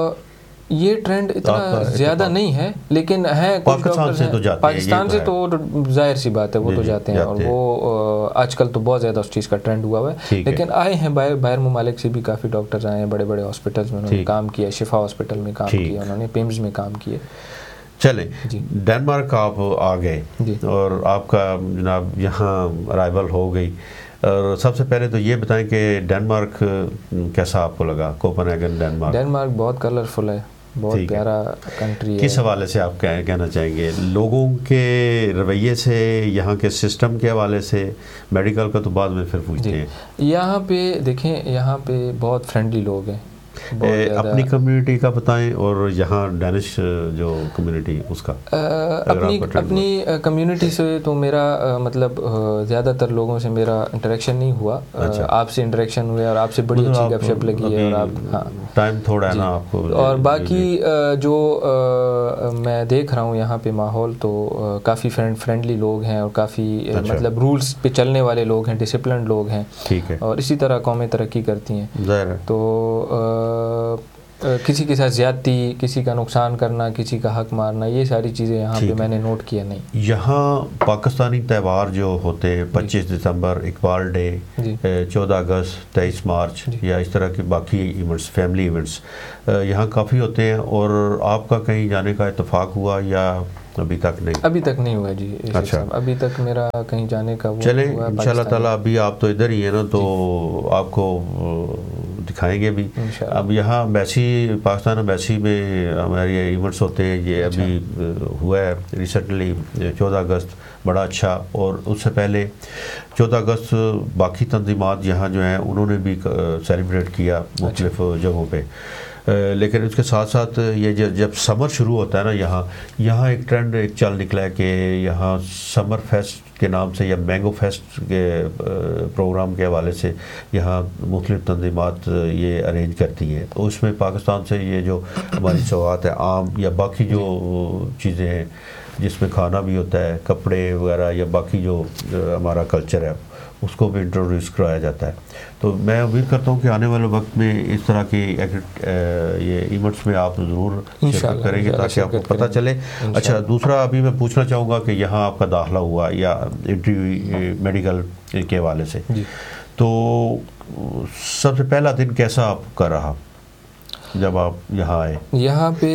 یہ ٹرینڈ اتنا زیادہ نہیں ہے، لیکن ہے پاکستان سے تو جاتے ہیں. پاکستان سے تو ظاہر سی بات ہے وہ تو جاتے ہیں اور وہ آج کل تو بہت زیادہ اس چیز کا ٹرینڈ ہوا ہوا ہے. لیکن آئے ہیں باہر باہر ممالک سے بھی کافی ڈاکٹرز آئے ہیں، بڑے بڑے ہاسپٹلز میں انہوں نے کام کیا، شفا ہاسپٹل میں کام کیا، انہوں نے پیمز میں کام کیے. چلیں، ڈینمارک آپ آ گئے اور آپ کا جناب یہاں ارائیول ہو گئی، اور سب سے پہلے تو یہ بتائیں کہ ڈینمارک کیسا آپ کو لگا؟ Coupon ہیگن Denmark. ڈینمارک بہت کلرفل ہے، بہت پیارا کنٹری ہے. کس حوالے سے آپ کہنا چاہیں گے؟ لوگوں کے رویے سے، یہاں کے سسٹم کے حوالے سے؟ میڈیکل کا تو بعد میں پھر پوچھتے ہیں. یہاں پہ دیکھیں، یہاں پہ بہت فرینڈلی لوگ ہیں. اپنی کمیونٹی کا بتائیں اور یہاں ڈینش جو کمیونٹی اس کا. اپنی اپنی کمیونٹی سے تو میرا مطلب زیادہ تر لوگوں سے میرا انٹریکشن نہیں ہوا. آپ سے انٹریکشن ہوئے اور آپ سے بڑی اچھی گپ شپ لگی ہے اور آپ ہاں ٹائم تھوڑا ہے نا آپ کو. اور باقی جو میں دیکھ رہا ہوں یہاں پہ ماحول تو کافی فرینڈ فرینڈلی لوگ ہیں اور کافی مطلب رولس پہ چلنے والے لوگ ہیں, ڈسپلنڈ لوگ ہیں, اور اسی طرح قومیں ترقی کرتی ہیں. تو کسی کے ساتھ زیادتی, کسی کا نقصان کرنا, کسی کا حق مارنا, یہ ساری چیزیں یہاں پہ میں نے نوٹ کیا نہیں. یہاں پاکستانی تہوار جو ہوتے ہیں پچیس دسمبر, اقبال ڈے, چودہ اگست, تیئیس مارچ یا اس طرح کے باقی ایونٹس, فیملی ایونٹس یہاں کافی ہوتے ہیں, اور آپ کا کہیں جانے کا اتفاق ہوا یا ابھی تک نہیں؟ ابھی تک نہیں ہوا جی. اچھا, ابھی تک میرا کہیں جانے کا وہ چلیں انشاءاللہ تعالیٰ. ابھی آپ تو ادھر ہی ہیں نا, تو آپ کو دکھائیں گے بھی. اب یہاں امبیسی, پاکستان امبیسی میں ہمارے ایونٹس ہوتے ہیں. یہ ابھی ہوا ہے ریسنٹلی چودہ اگست, بڑا اچھا. اور اس سے پہلے چودہ اگست باقی تنظیمات یہاں جو ہیں انہوں نے بھی سیلیبریٹ کیا مختلف جگہوں پہ. لیکن اس کے ساتھ ساتھ یہ جب سمر شروع ہوتا ہے نا یہاں یہاں ایک ٹرینڈ ایک چل نکلا ہے کہ یہاں سمر فیسٹ کے نام سے یا مینگو فیسٹ کے پروگرام کے حوالے سے یہاں مختلف تنظیمات یہ ارینج کرتی ہیں. تو اس میں پاکستان سے یہ جو ہماری سوغات ہے عام یا باقی جو چیزیں ہیں جس میں کھانا بھی ہوتا ہے, کپڑے وغیرہ یا باقی جو ہمارا کلچر ہے اس کو بھی انٹروڈیوس کرایا جاتا ہے. تو میں امید کرتا ہوں کہ آنے والے وقت میں اس طرح کی یہ ایونٹس میں آپ ضرور شرکت کریں گے تاکہ آپ کو پتہ چلے. اچھا, دوسرا ابھی میں پوچھنا چاہوں گا کہ یہاں آپ کا داخلہ ہوا یا انٹری میڈیکل کے حوالے سے, تو سب سے پہلا دن کیسا آپ کا رہا جب آپ یہاں آئے؟ یہاں پہ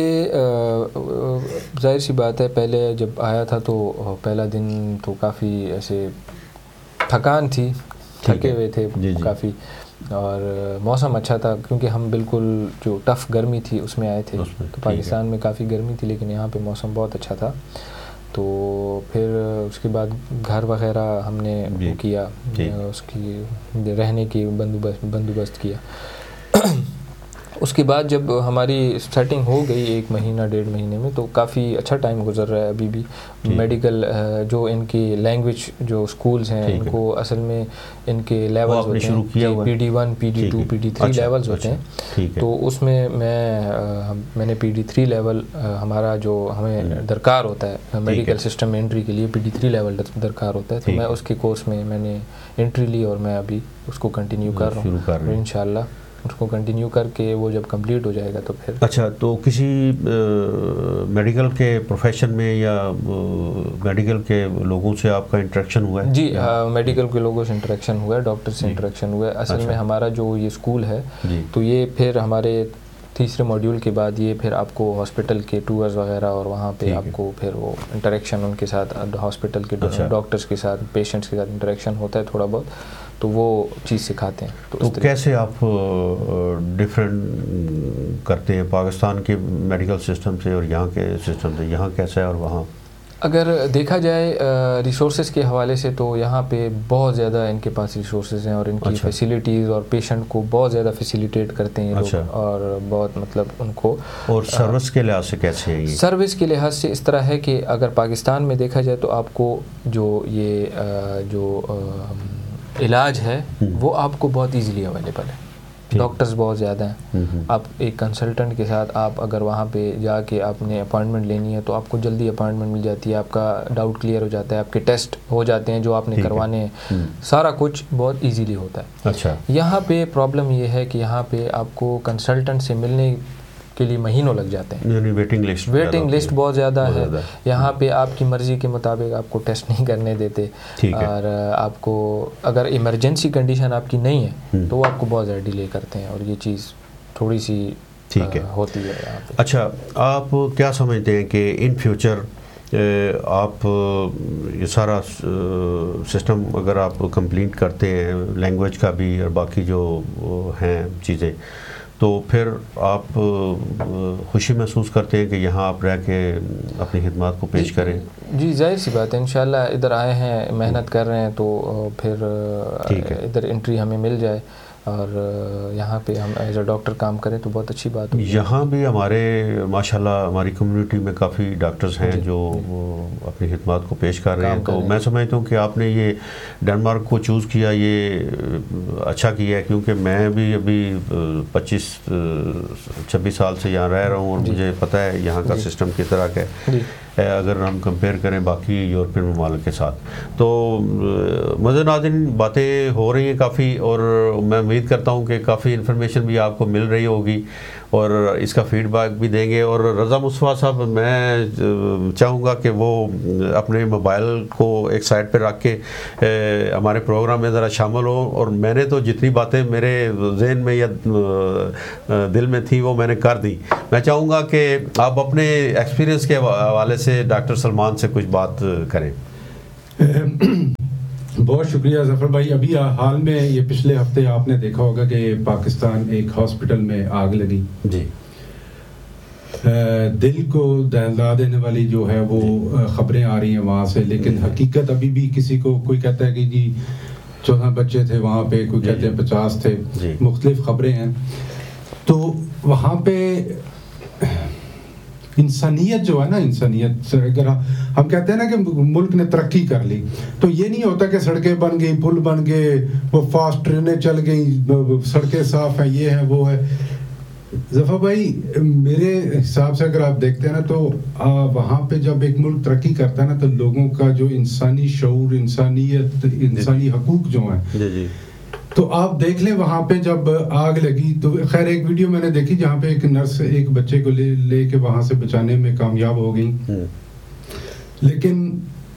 ظاہر سی بات ہے, پہلے جب آیا تھا تو پہلا دن تو کافی ایسے تھکان تھی, تھکے ہوئے تھے کافی, اور موسم اچھا تھا کیونکہ ہم بالکل جو ٹف گرمی تھی اس میں آئے تھے. تو پاکستان میں کافی گرمی تھی لیکن یہاں پہ موسم بہت اچھا تھا. تو پھر اس کے بعد گھر وغیرہ ہم نے وہ کیا, اس کی رہنے کی بندوبست بندوبست کیا. اس کے بعد جب ہماری سیٹنگ ہو گئی ایک مہینہ ڈیڑھ مہینے میں, تو کافی اچھا ٹائم گزر رہا ہے ابھی بھی. میڈیکل جو ان کی لینگویج جو اسکولز ہیں ان کو اصل میں ان کے لیولز ہوتے ہیں, P D one, P D to, P D three levels ہوتے ہیں. تو اس میں میں میں نے پی ڈی تھری لیول ہمارا جو ہمیں درکار ہوتا ہے میڈیکل سسٹم میں انٹری کے لیے, پی ڈی تھری لیول درکار ہوتا ہے. تو میں اس کے کورس میں میں نے انٹری لی اور میں ابھی اس کو کنٹینیو کر رہا ہوں ان شاء اللہ. اس کو کنٹینیو کر کے وہ جب کمپلیٹ ہو جائے گا تو پھر. اچھا, تو کسی میڈیکل کے پروفیشن میں یا میڈیکل کے لوگوں سے آپ کا انٹریکشن ہوا ہے؟ جی, میڈیکل کے لوگوں سے انٹریکشن ہوا ہے, ڈاکٹر سے انٹریکشن ہوا ہے. اصل میں ہمارا جو یہ اسکول ہے تو یہ پھر ہمارے تیسرے ماڈیول کے بعد یہ پھر آپ کو ہاسپٹل کے ٹورز وغیرہ اور وہاں پہ آپ کو پھر وہ انٹریکشن ان کے ساتھ ہاسپٹل کے ڈاکٹرز کے ساتھ, پیشنٹس کے ساتھ انٹریکشن ہوتا ہے تھوڑا بہت, تو وہ چیز سکھاتے ہیں. تو کیسے آپ ڈفرینٹ کرتے ہیں پاکستان کے میڈیکل سسٹم سے اور یہاں کے سسٹم سے؟ یہاں کیسا ہے اور وہاں؟ اگر دیکھا جائے ریسورسز کے حوالے سے تو یہاں پہ بہت زیادہ ان کے پاس ریسورسز ہیں, اور ان کی فیسیلیٹیز اور پیشنٹ کو بہت زیادہ فیسیلیٹیٹ کرتے ہیں لوگ, اور بہت مطلب ان کو. اور سروس کے لحاظ سے کیسے ہے یہ؟ سروس کے لحاظ سے اس طرح ہے کہ اگر پاکستان میں دیکھا جائے تو آپ کو جو یہ جو علاج ہے وہ آپ کو بہت ایزیلی اویلیبل ہے, ڈاکٹرز بہت زیادہ ہیں. آپ ایک کنسلٹنٹ کے ساتھ آپ اگر وہاں پہ جا کے آپ نے اپائنٹمنٹ لینی ہے تو آپ کو جلدی اپائنٹمنٹ مل جاتی ہے, آپ کا ڈاؤٹ کلیئر ہو جاتا ہے, آپ کے ٹیسٹ ہو جاتے ہیں جو آپ نے کروانے ہیں, سارا کچھ بہت ایزیلی ہوتا ہے. اچھا, یہاں پہ پرابلم یہ ہے کہ یہاں پہ آپ کو کنسلٹنٹ سے ملنے کے لیے مہینوں لگ جاتے ہیں, ویٹنگ لسٹ ویٹنگ لسٹ بہت زیادہ ہے. یہاں پہ آپ کی مرضی کے مطابق آپ کو ٹیسٹ نہیں کرنے دیتے, اور آپ کو اگر ایمرجنسی کنڈیشن آپ کی نہیں ہے تو وہ آپ کو بہت زیادہ ڈیلے کرتے ہیں, اور یہ چیز تھوڑی سی ٹھیک ہے ہوتی ہے یہاں پہ. اچھا, آپ کیا سمجھتے ہیں کہ ان فیوچر آپ یہ سارا سسٹم اگر آپ کمپلیٹ کرتے ہیں, لینگویج کا بھی اور باقی جو ہیں چیزیں, تو پھر آپ خوشی محسوس کرتے ہیں کہ یہاں آپ رہ کے اپنی خدمات کو پیش کریں؟ جی, ظاہر سی بات ہے, انشاءاللہ ادھر آئے ہیں, محنت کر رہے ہیں, تو پھر ادھر انٹری ہمیں مل جائے اور یہاں پہ ہم ایز اے ڈاکٹر کام کریں تو بہت اچھی بات ہے. یہاں بھی ہمارے ماشاءاللہ ہماری کمیونٹی میں کافی ڈاکٹرز ہیں جو اپنی خدمات کو پیش کر رہے ہیں. تو میں سمجھتا ہوں کہ آپ نے یہ ڈنمارک کو چوز کیا یہ اچھا کیا ہے, کیونکہ میں بھی ابھی پچیس چھبیس سال سے یہاں رہ رہا ہوں اور مجھے پتہ ہے یہاں کا سسٹم کس طرح کا ہے اگر ہم کمپیئر کریں باقی یورپین ممالک کے ساتھ. تو مزے ناظرین باتیں ہو رہی ہیں کافی, اور میں امید کرتا ہوں کہ کافی انفارمیشن بھی آپ کو مل رہی ہوگی اور اس کا فیڈ بیک بھی دیں گے. اور رضا مصطفیٰ صاحب میں چاہوں گا کہ وہ اپنے موبائل کو ایک سائڈ پہ رکھ کے ہمارے پروگرام میں ذرا شامل ہوں, اور میں نے تو جتنی باتیں میرے ذہن میں یا دل میں تھیں وہ میں نے کر دی. میں چاہوں گا کہ آپ اپنے ایکسپیرینس کے حوالے سے ڈاکٹر سلمان سے کچھ بات کریں. بہت شکریہ ظفر بھائی. ابھی حال میں یہ پچھلے ہفتے آپ نے دیکھا ہوگا کہ پاکستان ایک ہاسپٹل میں آگ لگی. جی دل کو دہلا دینے والی جو ہے وہ خبریں آ رہی ہیں وہاں سے, لیکن حقیقت ابھی بھی کسی کو, کوئی کہتا ہے کہ جی چودہ بچے تھے وہاں پہ, کوئی کہتے ہیں پچاس تھے, مختلف خبریں ہیں. تو وہاں پہ انسانیت جو ہے نا, انسانیت اگر ہم کہتے ہیں نا کہ ملک نے ترقی کر لی, تو یہ نہیں ہوتا کہ سڑکیں بن گئی, پل بن گئے, وہ فاسٹ ٹرینیں چل گئیں, سڑکیں صاف ہیں, یہ ہے وہ ہے. ظفر بھائی میرے حساب سے اگر آپ دیکھتے ہیں نا تو وہاں پہ جب ایک ملک ترقی کرتا ہے نا تو لوگوں کا جو انسانی شعور, انسانیت, انسانی حقوق جو ہیں, تو آپ دیکھ لیں وہاں پہ جب آگ لگی تو خیر ایک ویڈیو میں نے دیکھی جہاں پہ ایک نرس ایک بچے کو لے لے کے وہاں سے بچانے میں کامیاب ہو گئی, لیکن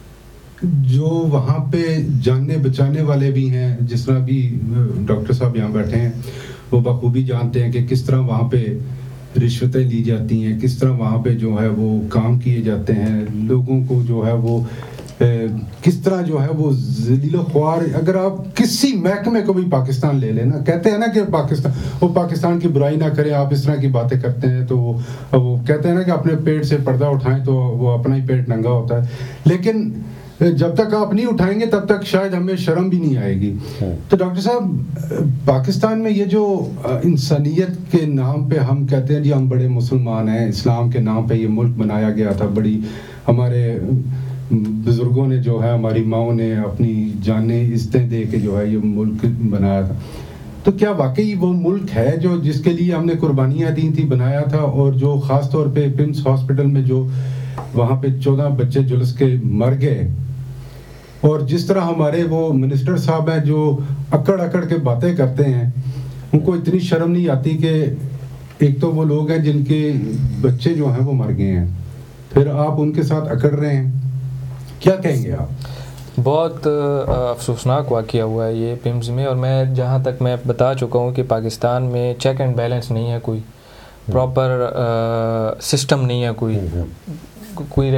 جو وہاں پہ جاننے بچانے والے بھی ہیں, جس طرح بھی ڈاکٹر صاحب یہاں بیٹھے ہیں, وہ بخوبی جانتے ہیں کہ کس طرح وہاں پہ رشوتیں لی جاتی ہیں, کس طرح وہاں پہ جو ہے وہ کام کیے جاتے ہیں, لوگوں کو جو ہے وہ کس طرح جو ہے وہ ذلیل و خوار. اگر آپ کسی محکمے کو بھی پاکستان لے لیں نا, کہتے ہیں نا کہ پاکستان وہ پاکستان کی برائی نہ کرے, آپ اس طرح کی باتیں کرتے ہیں تو وہ وہ کہتے ہیں نا کہ اپنے پیٹ سے پردہ اٹھائیں تو وہ اپنا ہی پیٹ ننگا ہوتا ہے, لیکن جب تک آپ نہیں اٹھائیں گے تب تک شاید ہمیں شرم بھی نہیں آئے گی. تو ڈاکٹر صاحب پاکستان میں یہ جو انسانیت کے نام پہ ہم کہتے ہیں جی ہم بڑے مسلمان ہیں, اسلام کے نام پہ یہ ملک بنایا گیا تھا, بڑی ہمارے بزرگوں نے جو ہے, ہماری ماؤں نے اپنی جانیں عزتیں دے کے جو ہے یہ ملک بنایا تھا, تو کیا واقعی وہ ملک ہے جو جس کے لیے ہم نے قربانیاں دی تھی بنایا تھا؟ اور جو خاص طور پہ پمس ہاسپٹل میں جو وہاں پہ چودہ بچے جلس کے مر گئے, اور جس طرح ہمارے وہ منسٹر صاحب ہیں جو اکڑ اکڑ کے باتیں کرتے ہیں, ان کو اتنی شرم نہیں آتی کہ ایک تو وہ لوگ ہیں جن کے بچے جو ہیں وہ مر گئے ہیں, پھر آپ ان کے ساتھ اکڑ رہے ہیں, کیا کہیں گے آپ؟ بہت افسوسناک واقعہ ہوا ہے یہ پمز میں, اور میں جہاں تک میں بتا چکا ہوں کہ پاکستان میں چیک اینڈ بیلنس نہیں ہے, کوئی پراپر سسٹم نہیں ہے, کوئی کوئی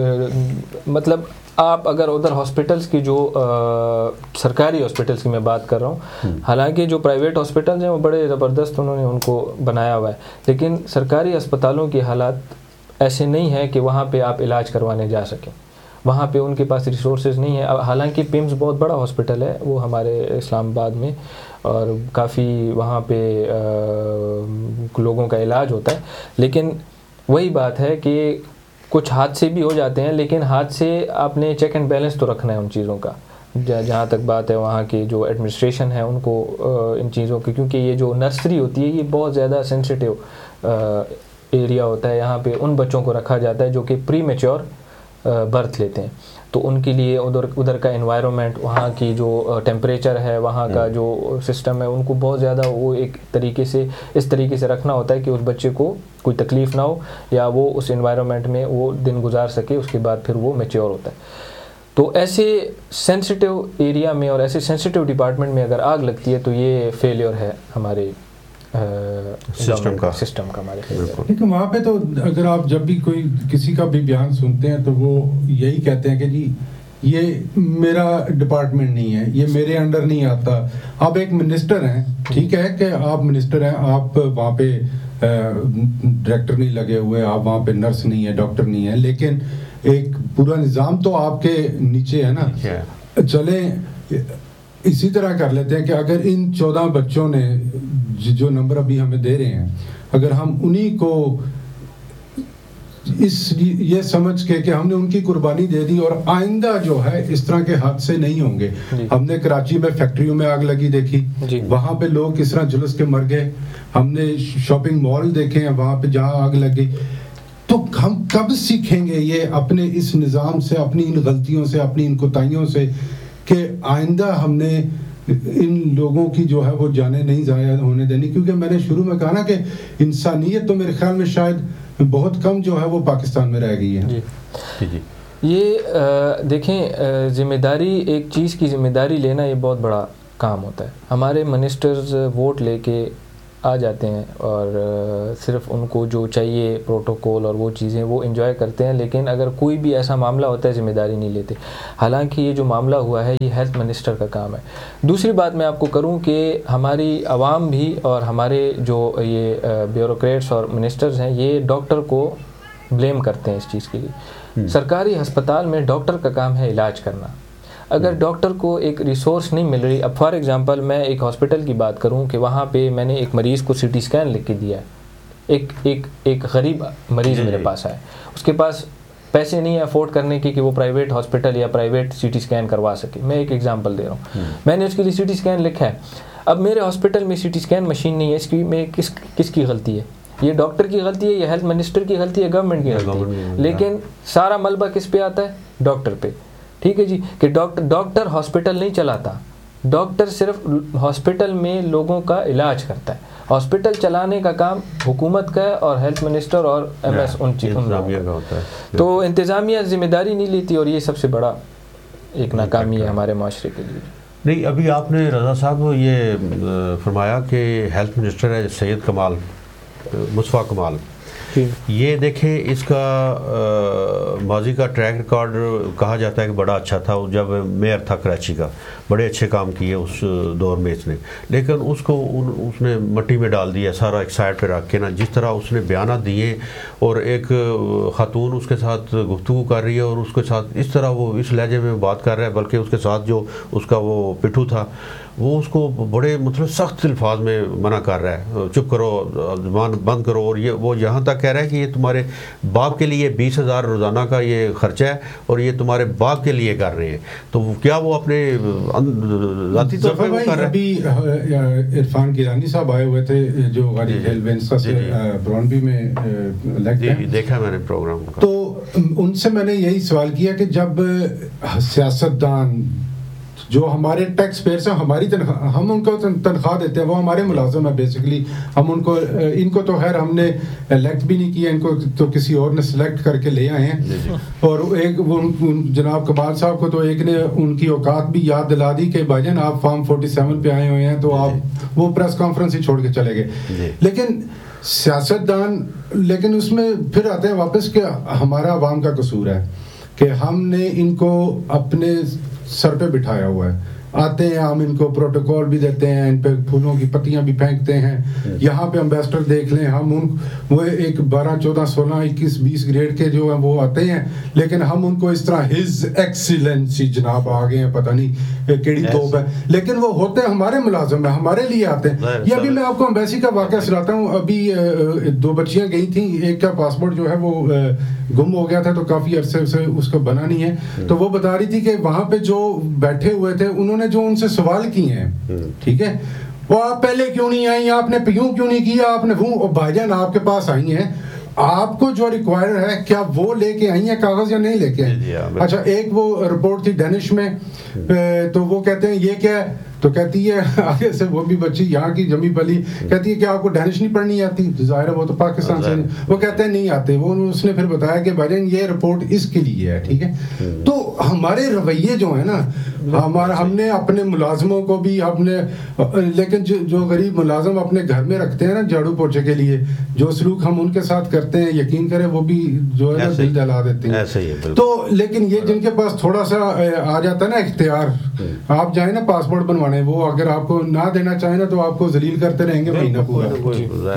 مطلب آپ اگر ادھر ہاسپٹلس کی جو سرکاری ہاسپٹلس کی میں بات کر رہا ہوں, حالانکہ جو پرائیویٹ ہاسپٹلس ہیں وہ بڑے زبردست انہوں نے ان کو بنایا ہوا ہے, لیکن سرکاری اسپتالوں کی حالات ایسے نہیں ہیں کہ وہاں پہ آپ علاج کروانے جا سکیں, وہاں پہ ان کے پاس ریسورسز نہیں ہے. حالانکہ پمز بہت بڑا ہاسپٹل ہے وہ ہمارے اسلام آباد میں, اور کافی وہاں پہ لوگوں کا علاج ہوتا ہے, لیکن وہی بات ہے کہ کچھ حادثے بھی ہو جاتے ہیں, لیکن حادثے آپ نے چیک اینڈ بیلنس تو رکھنا ہے ان چیزوں کا. جہاں تک بات ہے وہاں کی جو ایڈمنسٹریشن ہے ان کو ان چیزوں کی, کیونکہ یہ جو نرسری ہوتی ہے یہ بہت زیادہ سینسٹیو ایریا ہوتا ہے, یہاں پہ ان بچوں کو رکھا جاتا ہے جو کہ پری میچور برتھ لیتے ہیں, تو ان کے لیے ادھر ادھر کا انوائرمنٹ, وہاں کی جو ٹیمپریچر ہے, وہاں کا جو سسٹم ہے, ان کو بہت زیادہ وہ ایک طریقے سے اس طریقے سے رکھنا ہوتا ہے کہ اس بچے کو کوئی تکلیف نہ ہو یا وہ اس انوائرمنٹ میں وہ دن گزار سکے, اس کے بعد پھر وہ میچور ہوتا ہے. تو ایسے سینسٹیو ایریا میں اور ایسے سینسٹیو ڈپارٹمنٹ میں اگر آگ لگتی ہے تو یہ فیلیور ہے ہمارے سسٹم کا سسٹم کا ہمارے. لیکن وہاں پہ تو اگر آپ جب بھی کوئی کسی کا بھی بیان سنتے ہیں تو وہ یہی کہتے ہیں کہ جی یہ میرا ڈپارٹمنٹ نہیں ہے, یہ میرے انڈر نہیں آتا. آپ ایک منسٹر ہیں, ٹھیک ہے کہ آپ منسٹر ہیں, آپ وہاں پہ ڈائریکٹر نہیں لگے ہوئے, آپ وہاں پہ نرس نہیں ہے, ڈاکٹر نہیں ہے, لیکن ایک پورا نظام تو آپ کے نیچے ہے نا. چلیں اسی طرح کر لیتے ہیں کہ اگر ان چودہ بچوں نے جو نمبر ابھی ہمیں دے رہے ہیں, اگر ہم انہی کو اس یہ سمجھ کے کہ ہم نے ان کی قربانی دے دی اور آئندہ جو ہے اس طرح کے حادثے نہیں ہوں گے. ہم نے کراچی میں فیکٹریوں میں آگ لگی دیکھی, وہاں پہ لوگ کس طرح جلس کے مر گئے. ہم نے شاپنگ مال دیکھے ہیں وہاں پہ جہاں آگ لگ گئی. تو ہم کب سیکھیں گے یہ اپنے اس نظام سے, اپنی ان غلطیوں سے, اپنی ان کوتاہیوں سے, کہ آئندہ ہم نے ان لوگوں کی جو ہے وہ جانیں نہیں ضائع ہونے دینی. کیونکہ میں نے شروع میں کہا نا کہ انسانیت تو میرے خیال میں شاید بہت کم جو ہے وہ پاکستان میں رہ گئی ہے. جی جی یہ دیکھیں, ذمہ داری, ایک چیز کی ذمہ داری لینا یہ بہت بڑا کام ہوتا ہے. ہمارے منسٹرز ووٹ لے کے آ جاتے ہیں اور صرف ان کو جو چاہیے پروٹوکول اور وہ چیزیں وہ انجوائے کرتے ہیں, لیکن اگر کوئی بھی ایسا معاملہ ہوتا ہے ذمہ داری نہیں لیتے. حالانکہ یہ جو معاملہ ہوا ہے یہ ہیلتھ منسٹر کا کام ہے. دوسری بات میں آپ کو کروں کہ ہماری عوام بھی اور ہمارے جو یہ بیوروکریٹس اور منسٹرز ہیں یہ ڈاکٹر کو بلیم کرتے ہیں اس چیز کے لیے. سرکاری ہسپتال میں ڈاکٹر کا کام ہے علاج کرنا. اگر ڈاکٹر کو ایک ریسورس نہیں مل رہی, اب فار ایگزامپل میں ایک ہاسپٹل کی بات کروں کہ وہاں پہ میں نے ایک مریض کو سی ٹی اسکین لکھ کے دیا ہے, ایک ایک ایک غریب مریض میرے پاس آئے, اس کے پاس پیسے نہیں ہیں افورڈ کرنے کی کہ وہ پرائیویٹ ہاسپٹل یا پرائیویٹ سی ٹی اسکین کروا سکے. میں ایک ایگزامپل دے رہا ہوں, میں نے اس کے لیے سی ٹی اسکین لکھا ہے. اب میرے ہاسپٹل میں سی ٹی اسکین مشین نہیں ہے, اس کی میں کس کس کی غلطی ہے؟ یہ ڈاکٹر کی غلطی ہے, یہ ہیلتھ منسٹر کی غلطی ہے, گورنمنٹ کی غلطی ہے. لیکن سارا ملبہ کس پہ آتا ہے؟ ڈاکٹر پہ. ٹھیک ہے جی, کہ ڈاکٹر ڈاکٹر ہاسپٹل نہیں چلاتا, ڈاکٹر صرف ہاسپٹل میں لوگوں کا علاج کرتا ہے. ہاسپٹل چلانے کا کام حکومت کا ہے اور ہیلتھ منسٹر اور ایم ایس ان چیزوں کا ہوتا ہے. تو انتظامیہ ذمہ داری نہیں لیتی اور یہ سب سے بڑا ایک ناکامی ہے ہمارے معاشرے کے لیے. نہیں, ابھی آپ نے رضا صاحب یہ فرمایا کہ ہیلتھ منسٹر ہے سید کمال, مصطفیٰ کمال. یہ دیکھیں اس کا ماضی کا ٹریک ریکارڈ کہا جاتا ہے کہ بڑا اچھا تھا. جب میئر تھا کراچی کا بڑے اچھے کام کیے اس دور میں اس نے, لیکن اس کو اس نے مٹی میں ڈال دیا سارا, ایک سائڈ پہ رکھ کے نا. جس طرح اس نے بیانات دیے اور ایک خاتون اس کے ساتھ گفتگو کر رہی ہے اور اس کے ساتھ اس طرح وہ اس لہجے میں بات کر رہا ہے, بلکہ اس کے ساتھ جو اس کا وہ پٹھو تھا وہ اس کو بڑے مطلب سخت الفاظ میں منع کر رہا ہے, چپ کرو, زبان بند کرو. اور یہ وہ یہاں تک کہہ رہا ہے کہ یہ تمہارے باپ کے لیے بیس ہزار روزانہ کا یہ خرچہ ہے اور یہ تمہارے باپ کے لیے کر رہے ہیں. تو کیا وہ اپنے ذاتی طور پر کر رہے ہیں؟ ابھی عرفان گیلانی صاحب آئے ہوئے تھے جو غاری ہیل وینسا سے برونبی میں لگتے ہیں, دیکھا میں نے پروگرام کا. تو ان سے میں نے یہی سوال کیا کہ جب سیاستدان جو ہمارے ٹیکس پیئرس ہیں, ہماری تنخواہ, ہم ان کو تنخواہ دیتے ہیں, وہ ہمارے ملازم ہیں بیسیکلی. ہم ان کو ان کو تو خیر ہم نے الیکٹ بھی نہیں کیا, ان کو تو کسی اور نے سلیکٹ کر کے لے آئے ہیں. اور ایک وہ جناب کمال صاحب کو تو ایک نے ان کی اوقات بھی یاد دلا دی کہ بھائی جان آپ فارم فورٹی سیون پہ آئے ہوئے ہیں, تو آپ وہ پریس کانفرنس ہی چھوڑ کے چلے گئے. لیکن سیاستدان, لیکن اس میں پھر آتے ہیں واپس کہ ہمارا عوام کا قصور ہے کہ ہم نے ان کو اپنے سر پہ بٹھایا ہوا ہے. آتے ہیں ہم ان کو پروٹوکول بھی دیتے ہیں, ان پہ پھولوں کی پتیاں بھی پھینکتے ہیں. یہاں پہ امبیسڈر دیکھ لیں, ہم ان وہ ایک بارہ چودہ سولہ اکیس بیس گریڈ کے جو ہیں وہ آتے ہیں, لیکن ہم ان کو اس طرح ہز ایکسیلنسی جناب آگے ہیں, پتہ نہیں کیڑی توپ ہے, لیکن وہ ہوتے ہیں ہمارے ملازم ہیں, ہمارے لیے آتے ہیں. یہ ابھی میں آپ کو امبیسی کا واقعہ سناتا ہوں. ابھی دو بچیاں گئی تھیں, ایک کا پاسپورٹ جو ہے وہ گم ہو گیا تھا, تو کافی عرصے سے اس کا بنا نہیں ہے. تو وہ بتا رہی تھی کہ وہاں پہ جو بیٹھے ہوئے تھے انہوں نے جو ان سے سوال کیے ہیں, ٹھیک ہے, وہ آپ پہلے کیوں نہیں آئی, آپ نے یوں کیوں نہیں کیا, آپ نے وہ بھائی جان آپ کے پاس آئی ہیں, آپ کو جو ریکوائر ہے کیا وہ لے کے آئی ہیں کاغذ یا نہیں لے کے آئی. اچھا, ایک وہ رپورٹ تھی ڈینش میں, تو وہ کہتے ہیں یہ کیا ہے, تو کہتی ہے آگے سے وہ بھی بچی یہاں کی جمی پلی, کہتی ہے کہ آپ کو ڈینش نہیں پڑھنی آتی, ظاہر ہے وہ تو پاکستان سے, وہ کہتے ہیں نہیں آتے. وہ اس نے پھر بتایا کہ بھائی یہ رپورٹ اس کے لیے ہے, ٹھیک ہے. تو ہمارے رویے جو ہیں نا, ہمارا ہم نے اپنے ملازموں کو بھی اپنے, لیکن جو غریب ملازم اپنے گھر میں رکھتے ہیں نا جھاڑو پوچھے کے لیے, جو سلوک ہم ان کے ساتھ کرتے ہیں یقین کریں وہ بھی جو ہے نا دل جلا دیتے ہیں. تو لیکن یہ جن کے پاس تھوڑا سا آ جاتا ہے نا اختیار, آپ جائیں نا پاسپورٹ بنوانے, وہ اگر آپ کو نہ دینا چاہیں نا تو آپ کو ذلیل کرتے رہیں گے مہینہ پورا.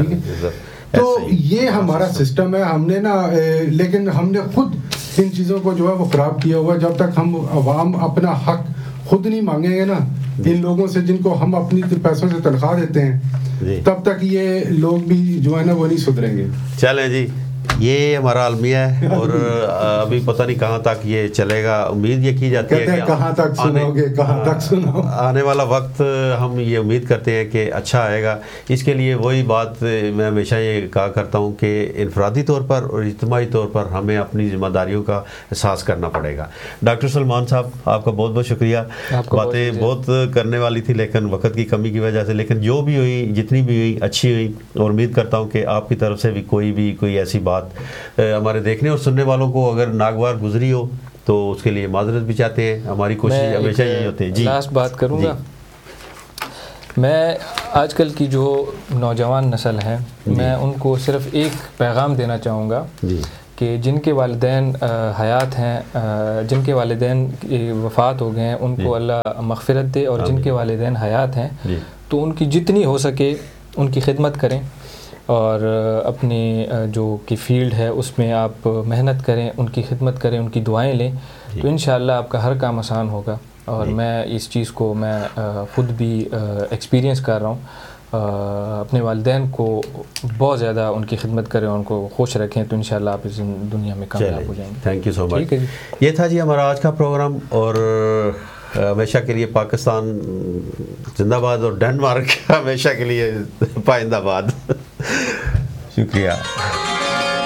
تو یہ ہمارا سسٹم ہے, ہم نے نا, لیکن ہم نے خود ان چیزوں کو جو ہے وہ خراب کیا ہوا ہے. جب تک ہم عوام اپنا حق خود نہیں مانگیں گے نا ان لوگوں سے جن کو ہم اپنی پیسوں سے تنخواہ دیتے ہیں، تب تک یہ لوگ بھی جو ہے نا وہ نہیں سدھریں گے. چلیں جی، یہ ہمارا المیہ ہے اور ابھی پتہ نہیں کہاں تک یہ چلے گا. امید یہ کی جاتی ہے کہ کہاں تک سنو گے، کہاں تک سنو. آنے والا وقت ہم یہ امید کرتے ہیں کہ اچھا آئے گا. اس کے لیے وہی بات میں ہمیشہ یہ کہا کرتا ہوں کہ انفرادی طور پر اور اجتماعی طور پر ہمیں اپنی ذمہ داریوں کا احساس کرنا پڑے گا. ڈاکٹر سلمان صاحب، آپ کا بہت بہت شکریہ. باتیں بہت کرنے والی تھی لیکن وقت کی کمی کی وجہ سے، لیکن جو بھی ہوئی، جتنی بھی ہوئی اچھی ہوئی، اور امید کرتا ہوں کہ آپ کی طرف سے بھی کوئی بھی کوئی ایسی بات ہمارے دیکھنے اور سننے والوں کو اگر ناگوار گزری ہو تو اس کے لیے معذرت بھی چاہتے ہیں. ہماری کوشش ہمیشہ یہی ہوتی ہے. جی لاسٹ بات کروں گا. میں آج کل کی جو نوجوان نسل ہے، میں ان کو صرف ایک پیغام دینا چاہوں گا کہ جن کے والدین حیات ہیں، جن کے والدین وفات ہو گئے ہیں، ان کو اللہ مغفرت دے، اور جن کے والدین حیات ہیں تو ان کی جتنی ہو سکے ان کی خدمت کریں، اور اپنی جو کی فیلڈ ہے اس میں آپ محنت کریں، ان کی خدمت کریں، ان کی دعائیں لیں، تو انشاءاللہ آپ کا ہر کام آسان ہوگا. اور میں اس چیز کو میں خود بھی ایکسپیرینس کر رہا ہوں. اپنے والدین کو بہت زیادہ ان کی خدمت کریں، ان کو خوش رکھیں، تو انشاءاللہ آپ اس دنیا میں کامیاب ہو جائیں گے. تھینک یو سو مچ. یہ تھا جی ہمارا آج کا پروگرام، اور ہمیشہ کے لیے پاکستان زندہ باد اور ڈنمارک ہمیشہ کے لیے پائندہ باد. شکریہ.